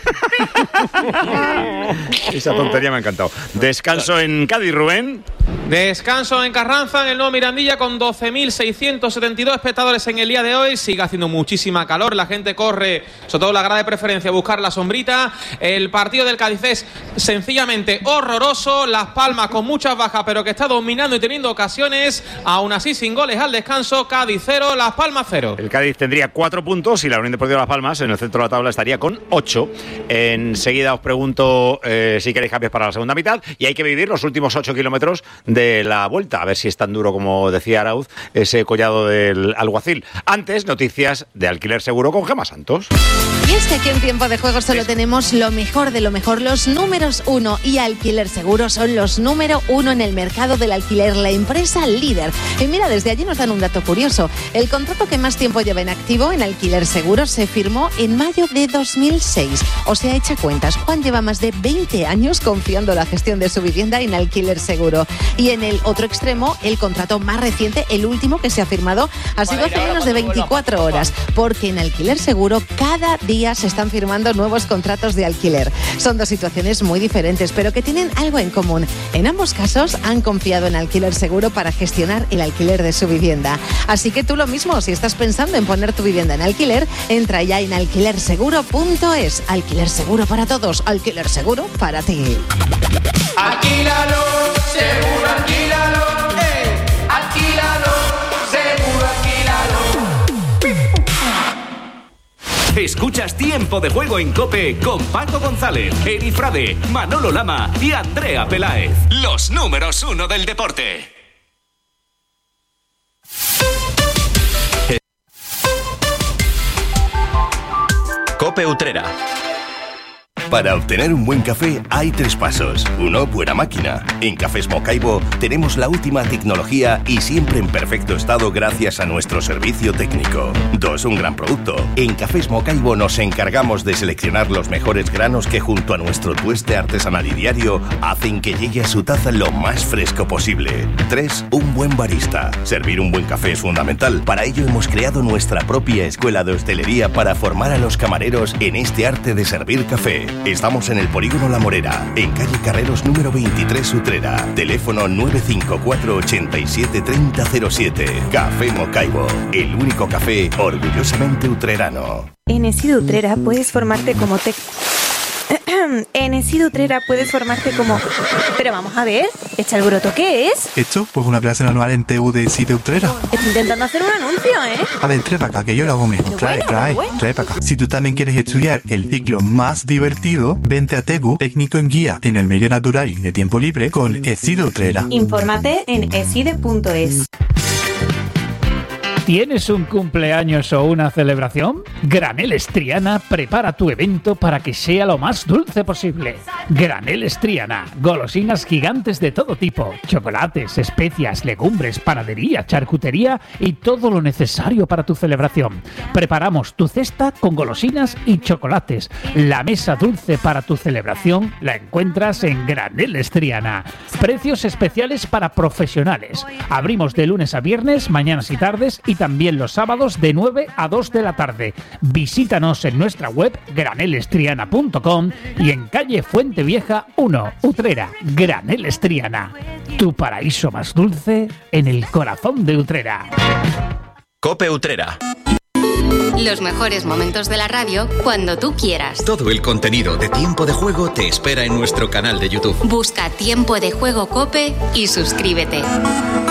Esa tontería me ha encantado. Descanso en Cádiz, Rubén. Descanso en Carranza, en el nuevo Mirandilla, con 12.672 espectadores en el día de hoy. Sigue haciendo muchísima calor, la gente corre, sobre todo la grada de preferencia, a buscar la sombrita. El partido del Cádiz es sencillamente horroroso. Las Palmas con muchas bajas, pero que está dominando y teniendo ocasiones. Aún así, sin goles al descanso. Cádiz 0, Las Palmas 0. El Cádiz tendría 4 puntos y la Unión Deportiva Las Palmas en el centro de la tabla estaría con 8. Enseguida os pregunto si queréis cambios para la segunda mitad, y hay que vivir los últimos 8 kilómetros de la vuelta, a ver si es tan duro como decía Arauz ese collado del Alguacil. Antes, noticias de Alquiler Seguro con Gemma Santos. Y es que aquí en Tiempo de Juego solo tenemos lo mejor de lo mejor, los números 1, y Alquiler Seguro son los número 1 en el mercado del alquiler, la empresa líder. Y mira, desde allí nos dan un dato curioso. El contrato que más tiempo lleva en activo en Alquiler Seguro se firmó en mayo de 2006. O sea, echa cuentas, Juan lleva más de 20 años confiando la gestión de su vivienda en Alquiler Seguro. Y en el otro extremo, el contrato más reciente, el último que se ha firmado, ha sido hace menos de 24 horas, porque en Alquiler Seguro cada día se están firmando nuevos contratos de alquiler. Son dos situaciones muy diferentes, pero que tienen algo en común. En ambos casos han confiado en Alquiler Seguro para gestionar el alquiler de su vivienda. Así que tú lo mismo, si estás pensando en poner tu vivienda en alquiler, entra ya en alquilerseguro.es. Alquiler Seguro para todos, Alquiler Seguro para ti. Alquílalo, seguro alquílalo, alquílalo, seguro alquílalo. Escuchas Tiempo de Juego en COPE con Paco González, Eri Frade, Manolo Lama y Andrea Peláez. Los números 1 del deporte. COPE Utrera. Para obtener un buen café hay 3 pasos. 1, buena máquina. En Cafés Mocaibo tenemos la última tecnología y siempre en perfecto estado gracias a nuestro servicio técnico. 2, un gran producto. En Cafés Mocaibo nos encargamos de seleccionar los mejores granos que junto a nuestro tueste artesanal y diario hacen que llegue a su taza lo más fresco posible. 3, un buen barista. Servir un buen café es fundamental. Para ello hemos creado nuestra propia escuela de hostelería para formar a los camareros en este arte de servir café. Estamos en el Polígono La Morera, en calle Carreros número 23 Utrera. Teléfono 954 87 3007. Café Mocaibo, el único café orgullosamente utrerano. En ESID Utrera puedes formarte como En ESID Utrera puedes formarte como... Pero vamos a ver, ¿Echalbroto qué es? ¿Esto? Pues una clase anual en TU de ESID Utrera. Estoy intentando hacer un anuncio, ¿eh? A ver, trae para acá, que yo lo hago mejor. Trae para acá. Si tú también quieres estudiar el ciclo más divertido, vente a TEGU, técnico en guía en el medio natural y de tiempo libre con ESID Utrera. Infórmate en eside.es. ¿Tienes un cumpleaños o una celebración? Graneles Triana prepara tu evento para que sea lo más dulce posible. Graneles Triana, golosinas gigantes de todo tipo, chocolates, especias, legumbres, panadería, charcutería y todo lo necesario para tu celebración. Preparamos tu cesta con golosinas y chocolates. La mesa dulce para tu celebración la encuentras en Graneles Triana. Precios especiales para profesionales. Abrimos de lunes a viernes, mañanas y tardes, y también los sábados de 9 a 2 de la tarde. Visítanos en nuestra web granelestriana.com y en calle Fuente Vieja 1, Utrera. Graneles Triana, tu paraíso más dulce en el corazón de Utrera. COPE Utrera. Los mejores momentos de la radio cuando tú quieras. Todo el contenido de Tiempo de Juego te espera en nuestro canal de YouTube. Busca Tiempo de Juego COPE y suscríbete.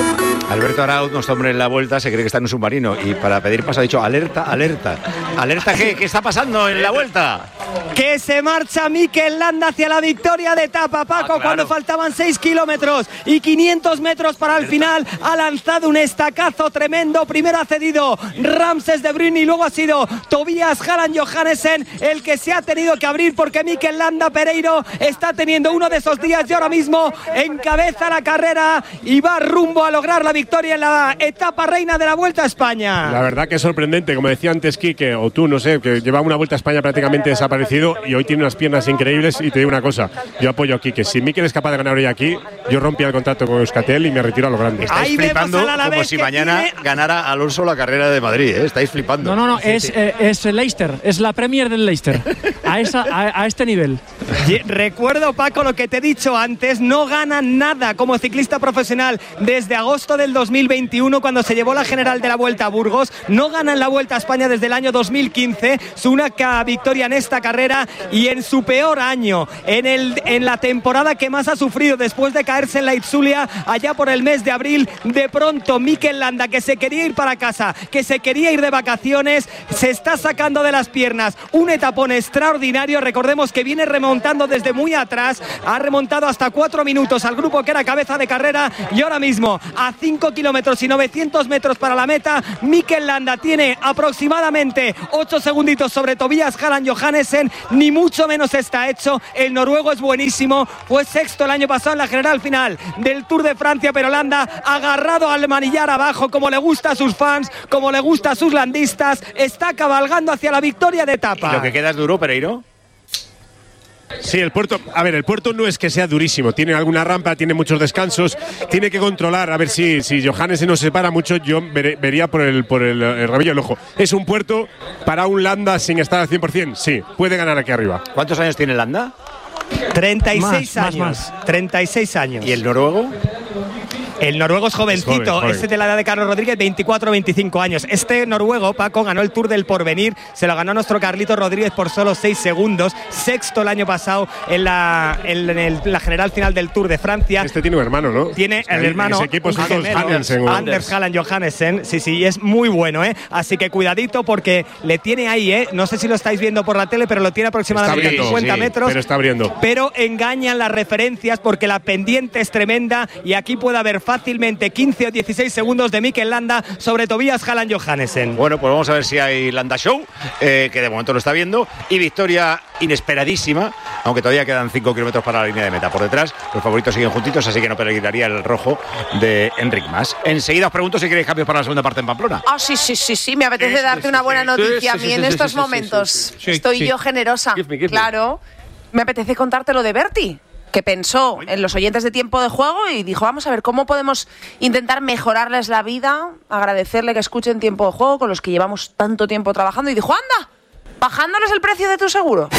Alberto Arauz, nuestro hombre en la Vuelta, se cree que está en un submarino y para pedir paso ha dicho alerta, alerta. ¿Alerta qué? ¿Qué está pasando en la Vuelta? Que se marcha Mikel Landa hacia la victoria de etapa, Paco, claro. Cuando faltaban 6 kilómetros y 500 metros para el final, ha lanzado un estacazo tremendo. Primero ha cedido Ramses de Bruyne y luego ha sido Tobias Harald Johannesen el que se ha tenido que abrir, porque Mikel Landa Pereiro está teniendo uno de esos días y ahora mismo encabeza la carrera y va rumbo a lograr la victoria en la etapa reina de la Vuelta a España. La verdad que es sorprendente, como decía antes Quique, o tú, no sé, que lleva una Vuelta a España prácticamente desaparecido y hoy tiene unas piernas increíbles. Y te digo una cosa, yo apoyo a Quique. Si Mikel es capaz de ganar hoy aquí, yo rompía el contrato con Euskaltel y me retiro a lo grande. Estáis flipando como si mañana ganara Alonso la carrera de Madrid, ¿eh? Estáis flipando. No, es Leicester, es la Premier del Leicester, a este nivel. Recuerdo, Paco, lo que te he dicho antes, no gana nada como ciclista profesional desde agosto del 2021, cuando se llevó la general de la Vuelta a Burgos. No gana en la Vuelta a España desde el año 2015, su única victoria en esta carrera, y en su peor año, en la temporada que más ha sufrido después de caerse en la Itzulia allá por el mes de abril, de pronto Mikel Landa, que se quería ir para casa, que se quería ir de vacaciones, se está sacando de las piernas un etapón extraordinario. Recordemos que viene remontando desde muy atrás, ha remontado hasta 4 minutos al grupo que era cabeza de carrera, y ahora mismo a 5 kilómetros y 900 metros para la meta, Mikel Landa tiene aproximadamente 8 segunditos sobre Tobias Harald Johannesen, ni mucho menos está hecho. El noruego es buenísimo, fue sexto el año pasado en la general final del Tour de Francia, pero Landa agarrado al manillar abajo, como le gusta a sus fans, como le gusta a sus landistas, está cabalgando hacia la victoria de etapa. ¿Y lo que queda es duro, Pereiro? Sí, el puerto no es que sea durísimo, tiene alguna rampa, tiene muchos descansos, tiene que controlar, a ver si Johannesen nos separa mucho, yo vería por el rabillo del ojo. Es un puerto para un Landa sin estar al 100%, sí, puede ganar aquí arriba. ¿Cuántos años tiene Landa? 36 años. Más. 36 años. ¿Y el noruego? El noruego es jovencito, joven. Este de la edad de Carlos Rodríguez, 24-25 años. Este noruego, Paco, ganó el Tour del Porvenir, se lo ganó nuestro Carlitos Rodríguez por solo 6 segundos, sexto el año pasado en la general final del Tour de Francia. Este tiene un hermano, ¿no? Tiene el hermano, ese equipo es Anders Harald Johannesen, sí, es muy bueno, así que cuidadito, porque le tiene ahí, no sé si lo estáis viendo por la tele, pero lo tiene aproximadamente 50 metros. Pero está abriendo. Pero engañan las referencias, porque la pendiente es tremenda y aquí puede haber fácilmente 15 o 16 segundos de Mikel Landa sobre Tobias Harald Johannesen. Bueno, pues vamos a ver si hay Landa Show, que de momento lo está viendo, y victoria inesperadísima, aunque todavía quedan 5 kilómetros para la línea de meta. Por detrás, los favoritos siguen juntitos, así que no peligraría el rojo de Enric Mas. Enseguida os pregunto si queréis cambios para la segunda parte en Pamplona. Sí, me apetece darte una buena noticia a mí en estos momentos. Estoy yo generosa. Give me. Claro, me apetece contarte lo de Berti, que pensó en los oyentes de Tiempo de Juego y dijo, vamos a ver cómo podemos intentar mejorarles la vida, agradecerle que escuchen Tiempo de Juego con los que llevamos tanto tiempo trabajando, y dijo, anda, bajándoles el precio de tu seguro.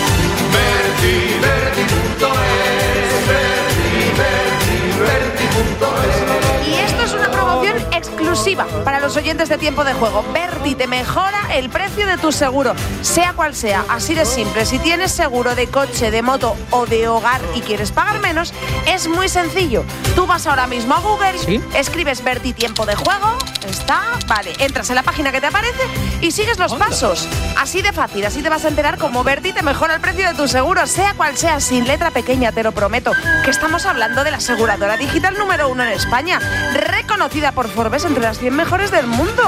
Y esto es una promoción exclusiva para los oyentes de Tiempo de Juego. Berti te mejora el precio de tu seguro, sea cual sea, así de simple. Si tienes seguro de coche, de moto o de hogar y quieres pagar menos, es muy sencillo. Tú vas ahora mismo a Google, escribes Berti Tiempo de Juego, entras en la página que te aparece y sigues los pasos. Así de fácil, así te vas a enterar cómo Berti te mejora el precio de tu seguro, sea cual sea, sin letra pequeña, te lo prometo, que estamos hablando de la aseguradora digital número 1 en España, reconocida por Forbes entre las 100 mejores del mundo.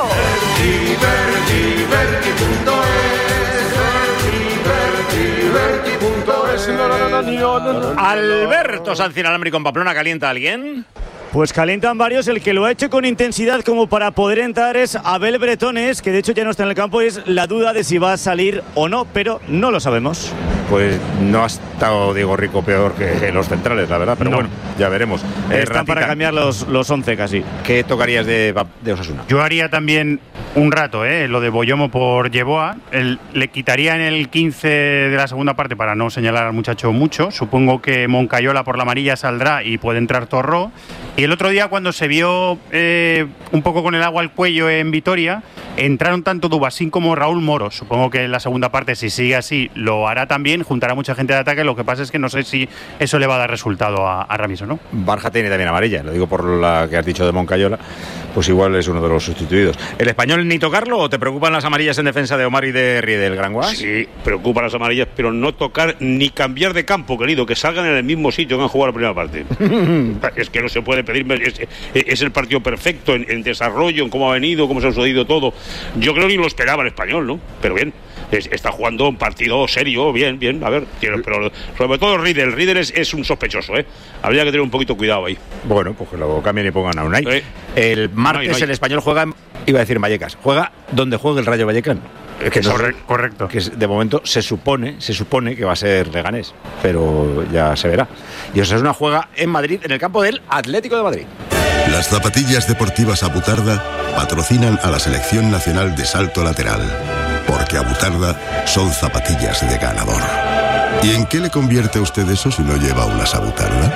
Alberto Sanz inalámbrico en Pamplona, ¿calienta a alguien? Pues calientan varios. El que lo ha hecho con intensidad como para poder entrar es Abel Bretones, que de hecho ya no está en el campo. Es la duda de si va a salir o no, pero no lo sabemos. Pues no ha estado Diego Rico peor que los centrales, la verdad, pero bueno, ya veremos. Están para cambiar los 11 casi. ¿Qué tocarías de Osasuna? Yo haría también un rato, lo de Boyomo por Yeboah. Le quitaría en el 15 de la segunda parte para no señalar al muchacho mucho. Supongo que Moncayola por la amarilla saldrá y puede entrar Torró. Y el otro día, cuando se vio un poco con el agua al cuello en Vitoria, entraron tanto Dubasín como Raúl Moro. Supongo que en la segunda parte, si sigue así, lo hará también, juntará mucha gente de ataque. Lo que pasa es que no sé si eso le va a dar resultado a Ramis o no. Barja tiene también amarilla, lo digo por la que has dicho de Moncayola, pues igual es uno de los sustituidos. ¿El español ni tocarlo o te preocupan las amarillas en defensa de Omar y de Riedel, Gran Guas? Sí, preocupan las amarillas, pero no tocar ni cambiar de campo, querido, que salgan en el mismo sitio que han jugado la primera parte. Es que no se puede pedir, es el partido perfecto en desarrollo, en cómo ha venido, cómo se ha sucedido todo. Yo creo que ni lo esperaba el español, ¿no? Pero bien, está jugando un partido serio, bien, a ver, pero sobre todo Riedel es un sospechoso, ¿eh? Habría que tener un poquito cuidado ahí. Bueno, pues que lo cambien y pongan a Unai. El martes el español juega, iba a decir en Vallecas, juega donde juegue el Rayo Vallecano. Que correcto. Que de momento se supone que va a ser Leganés, pero ya se verá. Y Osasuna juega en Madrid, en el campo del Atlético de Madrid. Las zapatillas deportivas Abutarda patrocinan a la Selección Nacional de Salto Lateral, porque Abutarda son zapatillas de ganador. ¿Y en qué le convierte a usted eso si no lleva unas Abutarda?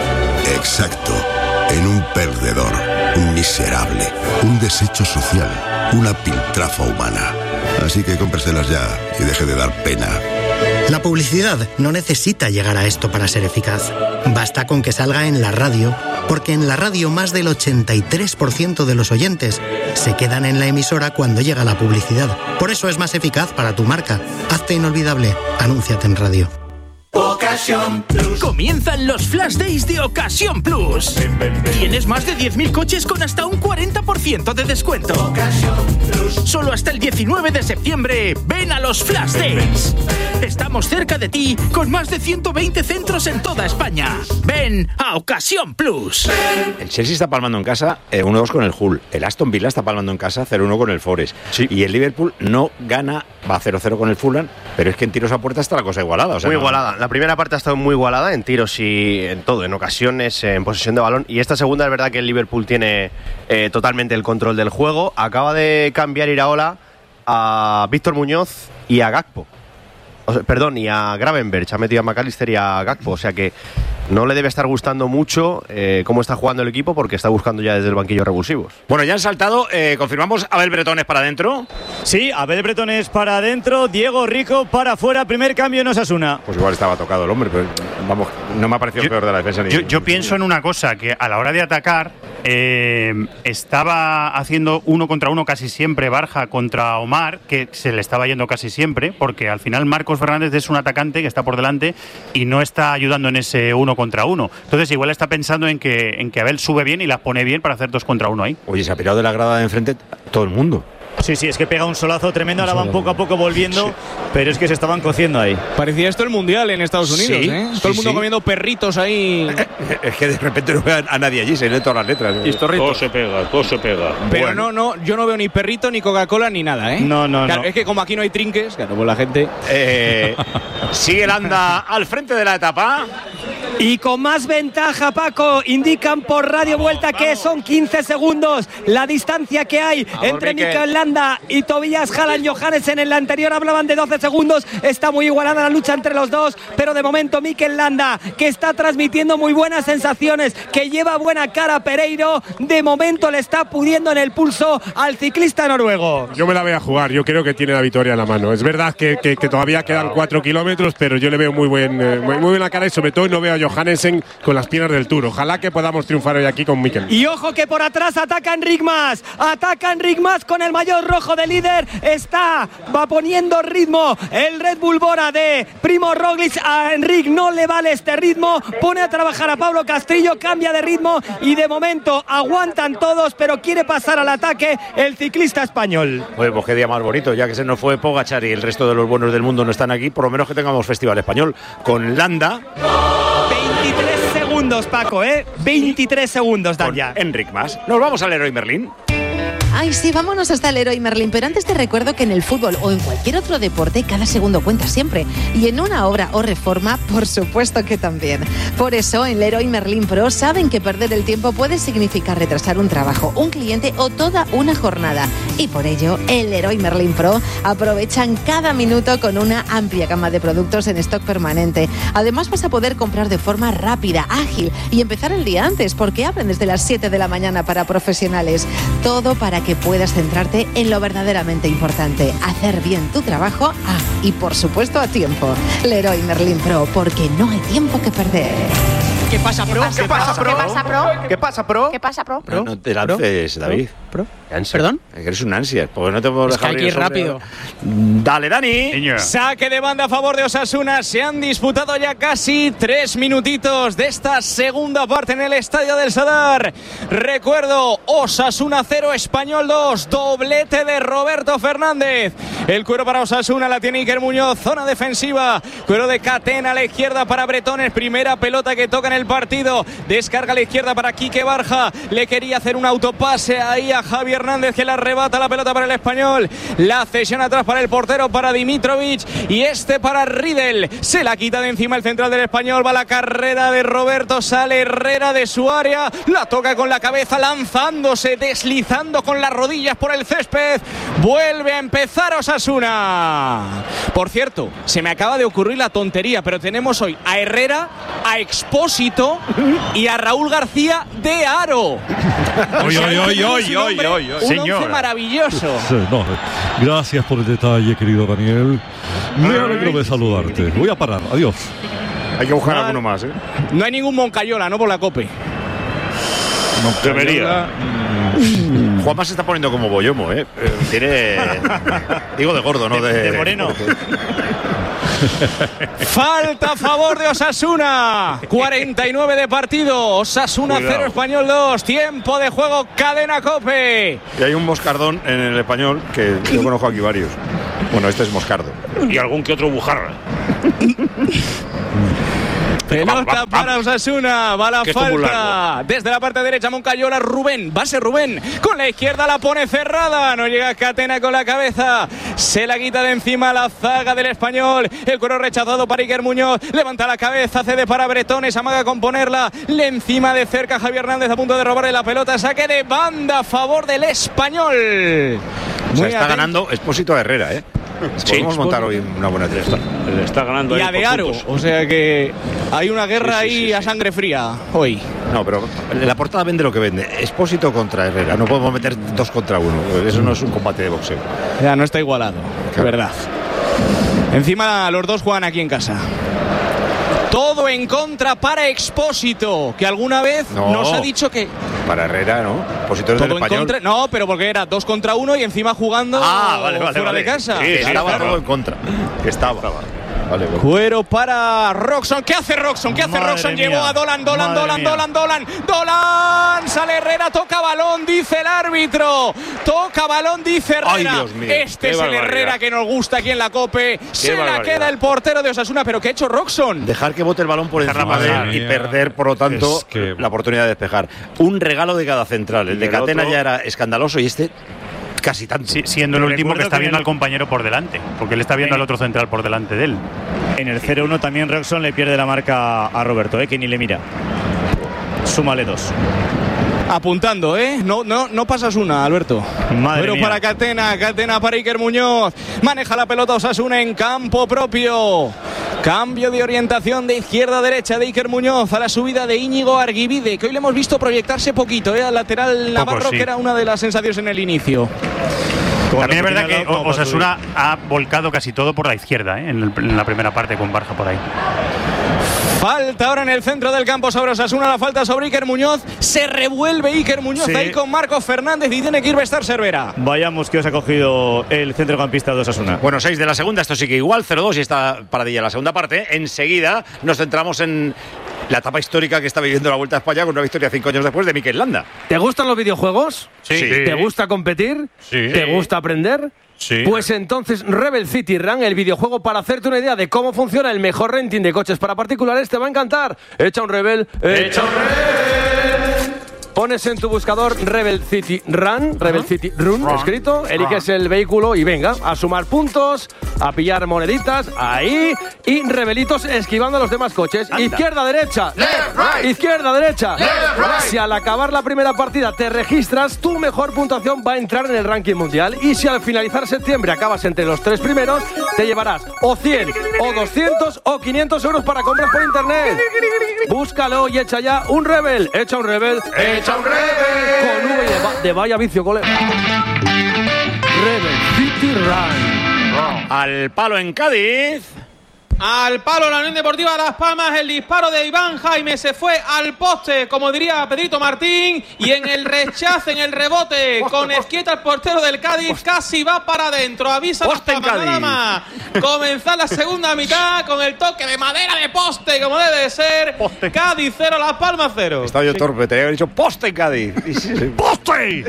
Exacto, en un perdedor, un miserable, un desecho social, una piltrafa humana. Así que cómpreselas ya y deje de dar pena. La publicidad no necesita llegar a esto para ser eficaz. Basta con que salga en la radio, porque en la radio más del 83% de los oyentes se quedan en la emisora cuando llega la publicidad. Por eso es más eficaz para tu marca. Hazte inolvidable. Anúnciate en radio. Ocasión Plus. Comienzan los Flash Days de Ocasión Plus. Tienes más de 10.000 coches con hasta un 40% de descuento. Ocasión Plus. Solo hasta el 19 de septiembre, ven a los Flash Days. Estamos cerca de ti con más de 120 centros en toda España. Ven a Ocasión Plus. El Chelsea está palmando en casa 1-2 con el Hull. El Aston Villa está palmando en casa 0-1 con el Forest. Sí. Y el Liverpool no gana, va 0-0 con el Fulham, pero es que en tiros a puerta está la cosa igualada. O sea, muy igualada. La primera parte ha estado muy igualada en tiros y en todo, en ocasiones, en posesión de balón. Y esta segunda es verdad que el Liverpool tiene totalmente el control del juego. Acaba de cambiar Iraola a Víctor Muñoz y a Gakpo. Y a Gravenberch. Ha metido a McAllister y a Gakpo. O sea que no le debe estar gustando mucho cómo está jugando el equipo, porque está buscando ya desde el banquillo revulsivos. Bueno, ya han saltado. Confirmamos, Abel Bretones para adentro. Sí, Abel Bretones para adentro, Diego Rico para afuera. Primer cambio en Osasuna. Pues igual estaba tocado el hombre, pero vamos, no me ha parecido el peor de la defensa. Yo pienso en una cosa, que a la hora de atacar estaba haciendo 1 contra 1 casi siempre Barja contra Omar, que se le estaba yendo casi siempre, porque al final Marcos Fernández es un atacante que está por delante y no está ayudando en ese 1 contra 1. Entonces igual está pensando en que Abel sube bien y las pone bien para hacer 2 contra 1 ahí. Oye, se ha pirado de la grada de enfrente todo el mundo. Sí, es que pega un solazo tremendo, ahora van poco a poco volviendo, pero es que se estaban cociendo ahí. Parecía esto el Mundial en Estados Unidos, ¿eh? Todo el mundo comiendo perritos ahí. Es que de repente no veo a nadie allí, se leen todas las letras. Todo se pega. Pero bueno. Yo no veo ni perrito, ni Coca-Cola, ni nada, ¿eh? No. Claro, es que como aquí no hay trinques, claro, pues la gente… Sigue el Anda al frente de la etapa. Y con más ventaja, Paco, indican por Radio Vuelta que son 15 segundos la distancia que hay entre Mikel Landa y Tobias Haaland-Johannessen. En la anterior hablaban de 12 segundos. Está muy igualada la lucha entre los dos, pero de momento Mikel Landa, que está transmitiendo muy buenas sensaciones, que lleva buena cara Pereiro, de momento le está pudiendo en el pulso al ciclista noruego. Yo me la voy a jugar, yo creo que tiene la victoria en la mano. Es verdad que todavía quedan 4 kilómetros, pero yo le veo muy buena cara y sobre todo no veo a Johannessen con las piernas del Tour. Ojalá que podamos triunfar hoy aquí con Mikel. Y ojo que por atrás ataca Enric Mas con el maillot rojo de líder. Va poniendo ritmo el Red Bull Bora de Primo Roglic. A Enric no le vale este ritmo, pone a trabajar a Pablo Castrillo, cambia de ritmo y de momento aguantan todos, pero quiere pasar al ataque el ciclista español. Oye, pues qué día más bonito, ya que se nos fue Pogačar y el resto de los buenos del mundo no están aquí, por lo menos que tengamos festival español con Landa. 23 segundos, Paco, 23 segundos dan ya. Enric Mas. Nos vamos al Leroy Merlin. Ay, sí, vámonos hasta el Leroy Merlin. Pero antes te recuerdo que en el fútbol o en cualquier otro deporte, cada segundo cuenta siempre. Y en una obra o reforma, por supuesto que también. Por eso, en Leroy Merlin Pro saben que perder el tiempo puede significar retrasar un trabajo, un cliente o toda una jornada. Y por ello, en Leroy Merlin Pro aprovechan cada minuto con una amplia gama de productos en stock permanente. Además, vas a poder comprar de forma rápida, ágil y empezar el día antes, porque abren desde las 7 de la mañana para profesionales. Todo para que que puedas centrarte en lo verdaderamente importante, hacer bien tu trabajo y por supuesto a tiempo. Leroy Merlin Pro, porque no hay tiempo que perder. ¿Qué pasa, Pro? ¿Qué pasa, Pro? ¿Qué pasa, Pro? ¿Qué pasa, Pro? ¿Qué pasa, Pro? No te lances, David. ¿Pro? Ansia. ¿Perdón? Que eres un ansia, porque no te puedo Es que dejar hay que ir rápido. Dale, Dani. Saque de banda a favor de Osasuna. Se han disputado ya casi 3 minutitos de esta segunda parte en el Estadio del Sadar. Recuerdo, Osasuna 0, Español 2. Doblete de Roberto Fernández. El cuero para Osasuna la tiene Iker Muñoz. Zona defensiva. Cuero de Catena a la izquierda para Bretones. Primera pelota que toca en el partido. Descarga a la izquierda para Quique Barja. Le quería hacer un autopase ahí a Javi Hernández, que le arrebata la pelota para el Español. La cesión atrás para el portero, para Dimitrovic, y para Riedel. Se la quita de encima el central del Español. Va la carrera de Roberto. Sale Herrera de su área. La toca con la cabeza, lanzándose, deslizando con las rodillas por el césped. Vuelve a empezar Osasuna. Por cierto, se me acaba de ocurrir la tontería, pero tenemos hoy a Herrera, a Expósito y a Raúl García de Aro. Un once maravilloso. No, gracias por el detalle, querido Daniel. Me alegro de saludarte. Voy a parar. Adiós. Hay que buscar alguno más, ¿eh? No hay ningún Moncayola, ¿no? Por la COPE. Debería. Juanma se está poniendo como Boyomo, ¿eh? Tiene. Digo de gordo, no de moreno. Falta a favor de Osasuna. 49 de partido. Osasuna 0, Español 2. Tiempo de juego, cadena COPE. Y hay un moscardón en el Español que yo conozco aquí varios. Bueno, este es moscardo. Y algún que otro bujarra. Pelota para Osasuna, va la falta. Desde la parte derecha, Moncayola, Rubén. Va a ser Rubén. Con la izquierda la pone cerrada. No llega Catena con la cabeza. Se la quita de encima la zaga del Español. El cuero rechazado para Iker Muñoz. Levanta la cabeza, cede para Bretones. Amaga con ponerla. Le encima de cerca Javier Hernández a punto de robarle la pelota. Saque de banda a favor del Español. O sea, está ganando Expósito a Herrera, ¿eh? Podemos montar hoy una buena tres. Le está ganando y a De Aro, o sea que hay una guerra ahí a sangre fría hoy. No, pero la portada vende lo que vende. Expósito contra Herrera. No podemos meter 2 contra 1. Eso no es un combate de boxeo. Ya no está igualado, claro. Verdad. Encima los dos juegan aquí en casa. Todo en contra para Expósito, que alguna vez nos ha dicho que... Para Herrera, ¿no? Expósito es del Español. Contra, no, pero porque era 2 contra 1 y encima jugando fuera de casa. Sí, estaba todo en contra. Que estaba. Vale. Cuero para Roxon. ¿Qué hace Roxon? Llevó a Dolan. Sale Herrera, toca balón, dice el árbitro. Herrera. Ay, Dios mío, este es el Herrera que nos gusta aquí en la COPE. Se la queda el portero de Osasuna. ¿Pero qué ha hecho Roxon? Dejar que bote el balón por encima de él y perder, por lo tanto, la oportunidad de despejar. Un regalo de cada central. El de Catena ya era escandaloso y este... casi tanto. Sí, siendo el último que está viendo al compañero por delante, porque él está viendo al otro central por delante de él. En el 0-1 también Roxon le pierde la marca a Roberto, que ni le mira. Súmale 2. Apuntando, no pasas una, Alberto. Pero para Catena para Iker Muñoz. Maneja la pelota Osasuna en campo propio. Cambio de orientación de izquierda a derecha de Iker Muñoz a la subida de Íñigo Arguibide, que hoy le hemos visto proyectarse poquito, al lateral navarro, que era una de las sensaciones en el inicio. También es verdad que Osasuna ha volcado casi todo por la izquierda, en la primera parte con Barja por ahí. Falta ahora en el centro del campo sobre Osasuna, la falta sobre Iker Muñoz. Se revuelve Iker Muñoz ahí con Marcos Fernández y tiene que ir Bestar Cervera. Vayamos que os ha cogido el centrocampista de Osasuna. Bueno, 6 de la segunda, esto sigue igual, 0-2 y está paradilla la segunda parte. Enseguida nos centramos en la etapa histórica que está viviendo la Vuelta a España con una victoria 5 años después de Mikel Landa. ¿Te gustan los videojuegos? Sí. ¿Te gusta competir? Sí. ¿Te gusta aprender? Sí. Pues entonces Rebel City Run, el videojuego para hacerte una idea de cómo funciona el mejor renting de coches para particulares, te va a encantar. Echa un Rebel. Pones en tu buscador Rebel City Run, Rebel City Run, escrito, eliges el vehículo y venga, a sumar puntos, a pillar moneditas, ahí, y rebelitos esquivando a los demás coches. Izquierda, derecha, izquierda, derecha. Si al acabar la primera partida te registras, tu mejor puntuación va a entrar en el ranking mundial. Y si al finalizar septiembre acabas entre los 3 primeros, te llevarás o 100, o 200, o 500 euros para compras por internet. Búscalo y echa ya un Rebel. Echa un Rebel. Con V de vaya vicio, colega. Rebel City Run. Al palo en Cádiz. Al palo la Unión Deportiva Las Palmas, el disparo de Iván Jaime se fue al poste, como diría Pedrito Martín, y en el rechace, en el rebote, con Esquieta el portero del Cádiz, casi va para adentro. Avisa nada más. Comenzar la segunda mitad con el toque de madera de poste, como debe de ser. Poste. Cádiz 0, Las Palmas 0. Estaba yo torpe, te había dicho poste en Cádiz. ¡Poste!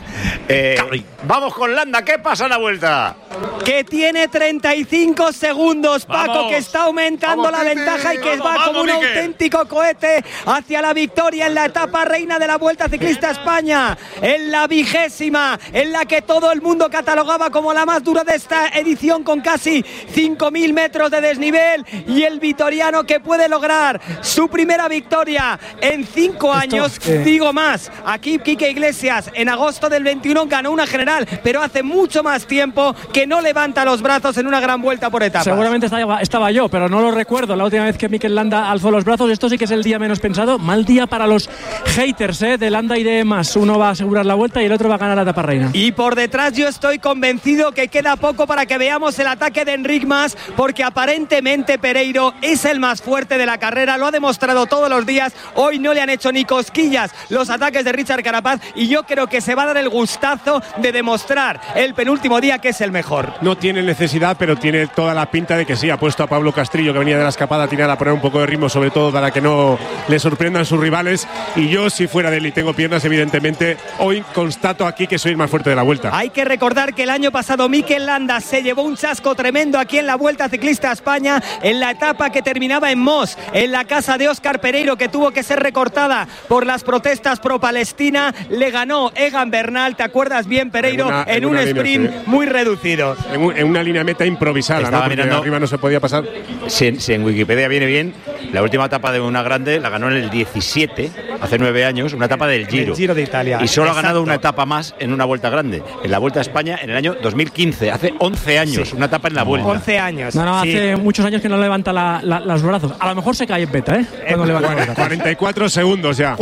Vamos con Landa, ¿qué pasa en la vuelta? Que tiene 35 segundos, Paco, vamos, que está aumentando la ventaja y que va como un auténtico cohete hacia la victoria en la etapa reina de la Vuelta Ciclista España, en la 20ª, en la que todo el mundo catalogaba como la más dura de esta edición, con casi 5.000 metros de desnivel, y el vitoriano que puede lograr su primera victoria en 5 años, digo más, aquí Quique Iglesias en agosto del 21 ganó una general, pero hace mucho más tiempo que no levanta los brazos en una gran vuelta por etapas. Seguramente estaba yo, pero no lo recuerdo la última vez que Mikel Landa alzó los brazos. Esto sí que es el día menos pensado. Mal día para los haters de Landa y de Mas. Uno va a asegurar la vuelta y el otro va a ganar la etapa reina. Y por detrás yo estoy convencido que queda poco para que veamos el ataque de Enric Mas, porque aparentemente Pereiro es el más fuerte de la carrera, lo ha demostrado todos los días. Hoy no le han hecho ni cosquillas los ataques de Richard Carapaz, y yo creo que se va a dar el gustazo de demostrar el penúltimo día que es el mejor. No tiene necesidad, pero tiene toda la pinta de que sí. Ha puesto a Pablo Castrillo, que venía de la escapada, tiene a poner un poco de ritmo, sobre todo para que no le sorprendan sus rivales. Y yo, si fuera de él y tengo piernas, evidentemente, hoy constato aquí que soy el más fuerte de la vuelta. Hay que recordar que el año pasado Mikel Landa se llevó un chasco tremendo aquí en la Vuelta Ciclista a España, en la etapa que terminaba en Mos, en la casa de Óscar Pereiro, que tuvo que ser recortada por las protestas pro-Palestina. Le ganó Egan Bernal, ¿te acuerdas bien, Pereiro? En un sprint muy reducido. En una línea meta improvisada, estaba, ¿no? Porque mirando, arriba no se podía pasar. Si en Wikipedia viene bien, la última etapa de una grande la ganó en el 17, hace 9 años, una etapa del Giro. El Giro de Italia. Y solo ha ganado una etapa más en una Vuelta grande, en la Vuelta a España en el año 2015, hace 11 años, sí, una etapa en la Vuelta. 11 años. No, sí, hace muchos años que no levanta los brazos. A lo mejor se cae en beta, cuando levanta 44 segundos ya.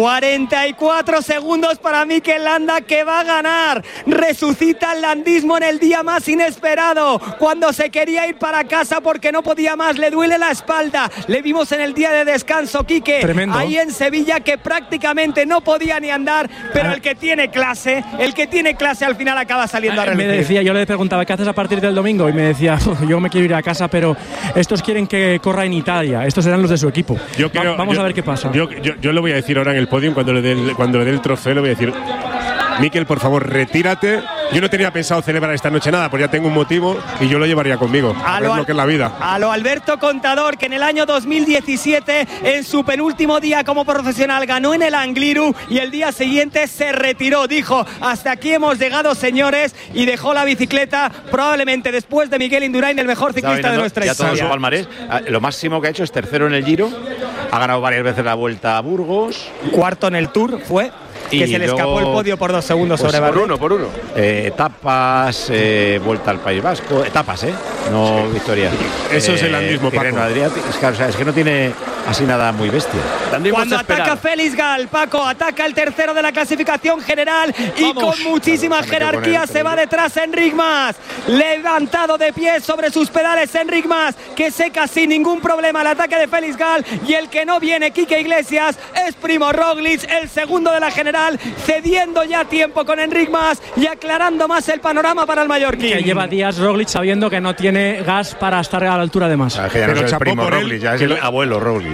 44 segundos para Mikel Landa, que va a ganar. Resucita el landismo en el día más inesperado, cuando se quería ir para casa porque no podía más, le duele la espalda. Le vimos en el día de descanso, Quique, tremendo, ahí en Sevilla, que prácticamente no podía ni andar, pero el que tiene clase al final acaba saliendo a relucir. Me decía, yo le preguntaba, ¿qué haces a partir del domingo? Y me decía, yo me quiero ir a casa, pero estos quieren que corra en Italia, estos serán los de su equipo. Vamos a ver qué pasa. Yo le voy a decir ahora en el podium, cuando le dé el trofeo, le voy a decir: Mikel, por favor, retírate. Yo no tenía pensado celebrar esta noche nada, pues ya tengo un motivo y yo lo llevaría conmigo. A ver lo que es la vida. A lo Alberto Contador, que en el año 2017, en su penúltimo día como profesional, ganó en el Angliru y el día siguiente se retiró. Dijo: hasta aquí hemos llegado, señores, y dejó la bicicleta, probablemente después de Miguel Indurain, el mejor ciclista de nuestra historia. Ya todo su palmarés. Lo máximo que ha hecho es tercero en el Giro. Ha ganado varias veces la Vuelta a Burgos. Cuarto en el Tour fue. Que se le escapó el podio por 2 segundos sobre Bardet. Por uno. Etapas, Vuelta al País Vasco, etapas, no victorias. Eso es el landismo, Paco. Es que no tiene así nada muy bestia. Cuando ataca Félix Gal, Paco, ataca el tercero de la clasificación general y con muchísima jerarquía se va detrás Enric Mas. Levantado de pie sobre sus pedales Enric Mas, que seca sin ningún problema el ataque de Félix Gal, y el que no viene, Quique Iglesias, es Primo Roglic, el segundo de la general, cediendo ya tiempo con Enric Mas y aclarando más el panorama para el mallorquín. Que lleva días Roglic sabiendo que no tiene gas para estar a la altura de Mas. Pero chapó Primo Roglic, ya es el abuelo Roglic.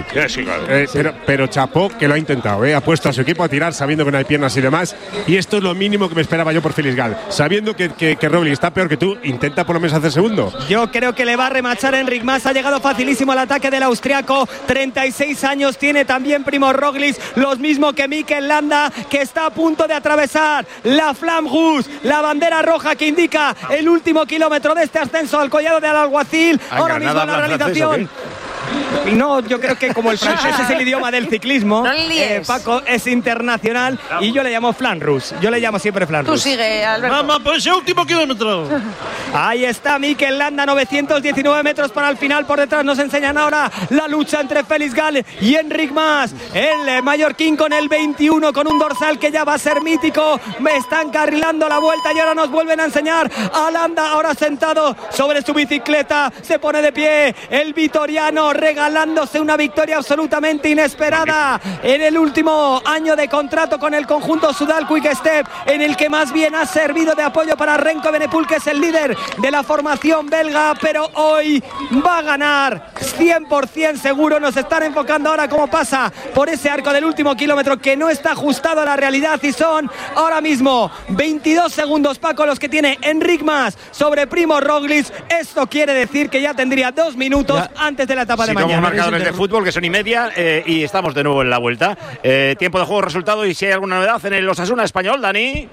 Pero chapó, que lo ha intentado, ha puesto a su equipo a tirar sabiendo que no hay piernas y demás, y esto es lo mínimo que me esperaba yo por Félix Gal. Sabiendo que Roglic está peor que tú, intenta por lo menos hacer segundo. Yo creo que le va a remachar Enric Mas. Ha llegado facilísimo al ataque del austriaco. 36 años tiene también Primo Roglic, los mismos que Mikel Landa, que está a punto de atravesar la Flamme Rouge, la bandera roja que indica el último kilómetro de este ascenso al collado de Al Alguacil. Ahora mismo la realización No, yo creo que como el francés es el idioma del ciclismo, Paco es internacional y yo le llamo Flan Rouge. Yo le llamo siempre Flan Rouge. Tú sigue, Alberto. Vamos por ese último kilómetro. Ahí está Mikel Landa, 919 metros para el final. Por detrás nos enseñan ahora la lucha entre Félix Gall y Enric Mas. El mallorquín con el 21, con un dorsal que ya va a ser mítico. Me están carrilando la vuelta y ahora nos vuelven a enseñar a Landa, ahora sentado sobre su bicicleta. Se pone de pie el vitoriano, regalándose una victoria absolutamente inesperada en el último año de contrato con el conjunto Soudal Quick Step, en el que más bien ha servido de apoyo para Renko Evenepoel, que es el líder de la formación belga, pero hoy va a ganar 100% seguro. Nos están enfocando ahora cómo pasa por ese arco del último kilómetro, que no está ajustado a la realidad, y son ahora mismo 22 segundos, Paco, los que tiene Enric Mas sobre Primož Roglic. Esto quiere decir que ya tendría 2 minutos antes de la etapa de mañana. Como marcadores de fútbol, que son y media, y estamos de nuevo en la vuelta. Tiempo de juego, resultado, y si hay alguna novedad en el Osasuna Español, Dani.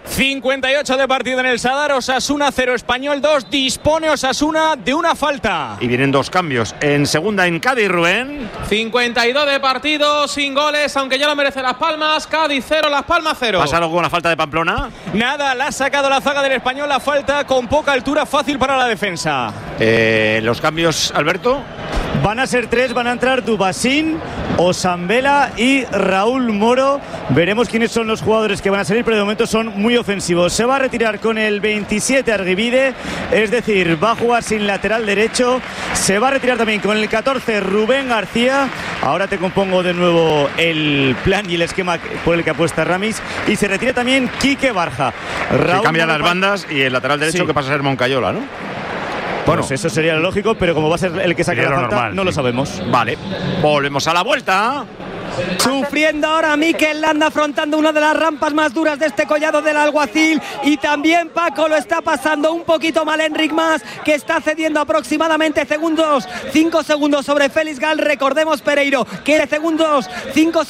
58 de partido en el Sadar, Osasuna 0, Español 2. Dispone Osasuna de una falta. Y vienen 2 cambios. En segunda en Cádiz, Rubén. 52 de partido, sin goles, aunque ya lo merece Las Palmas. Cádiz 0, Las Palmas 0. ¿Pasa algo con la falta de Pamplona? Nada, la ha sacado la zaga del Español, la falta con poca altura, fácil para la defensa. Los cambios, Alberto. Van a ser 3, van a entrar Dubasín, Osambela y Raúl Moro. Veremos quiénes son los jugadores que van a salir, pero de momento son muy ofensivos. Se va a retirar con el 27 Arguibide, es decir, va a jugar sin lateral derecho. Se va a retirar también con el 14 Rubén García. Ahora te compongo de nuevo el plan y el esquema por el que apuesta Ramis. Y se retira también Quique Barja. Se cambian las bandas y el lateral derecho que pasa a ser Moncayola, ¿no? Bueno, pues eso sería lo lógico, pero como va a ser el que saque la falta, normal, no lo sabemos. Vale, volvemos a la vuelta. Sufriendo ahora Mikel Landa, afrontando una de las rampas más duras de este collado del Alguacil, y también Paco lo está pasando un poquito mal Enric Mas, que está cediendo aproximadamente 5 segundos sobre Félix Gall. Recordemos, Pereiro, que segundos, 5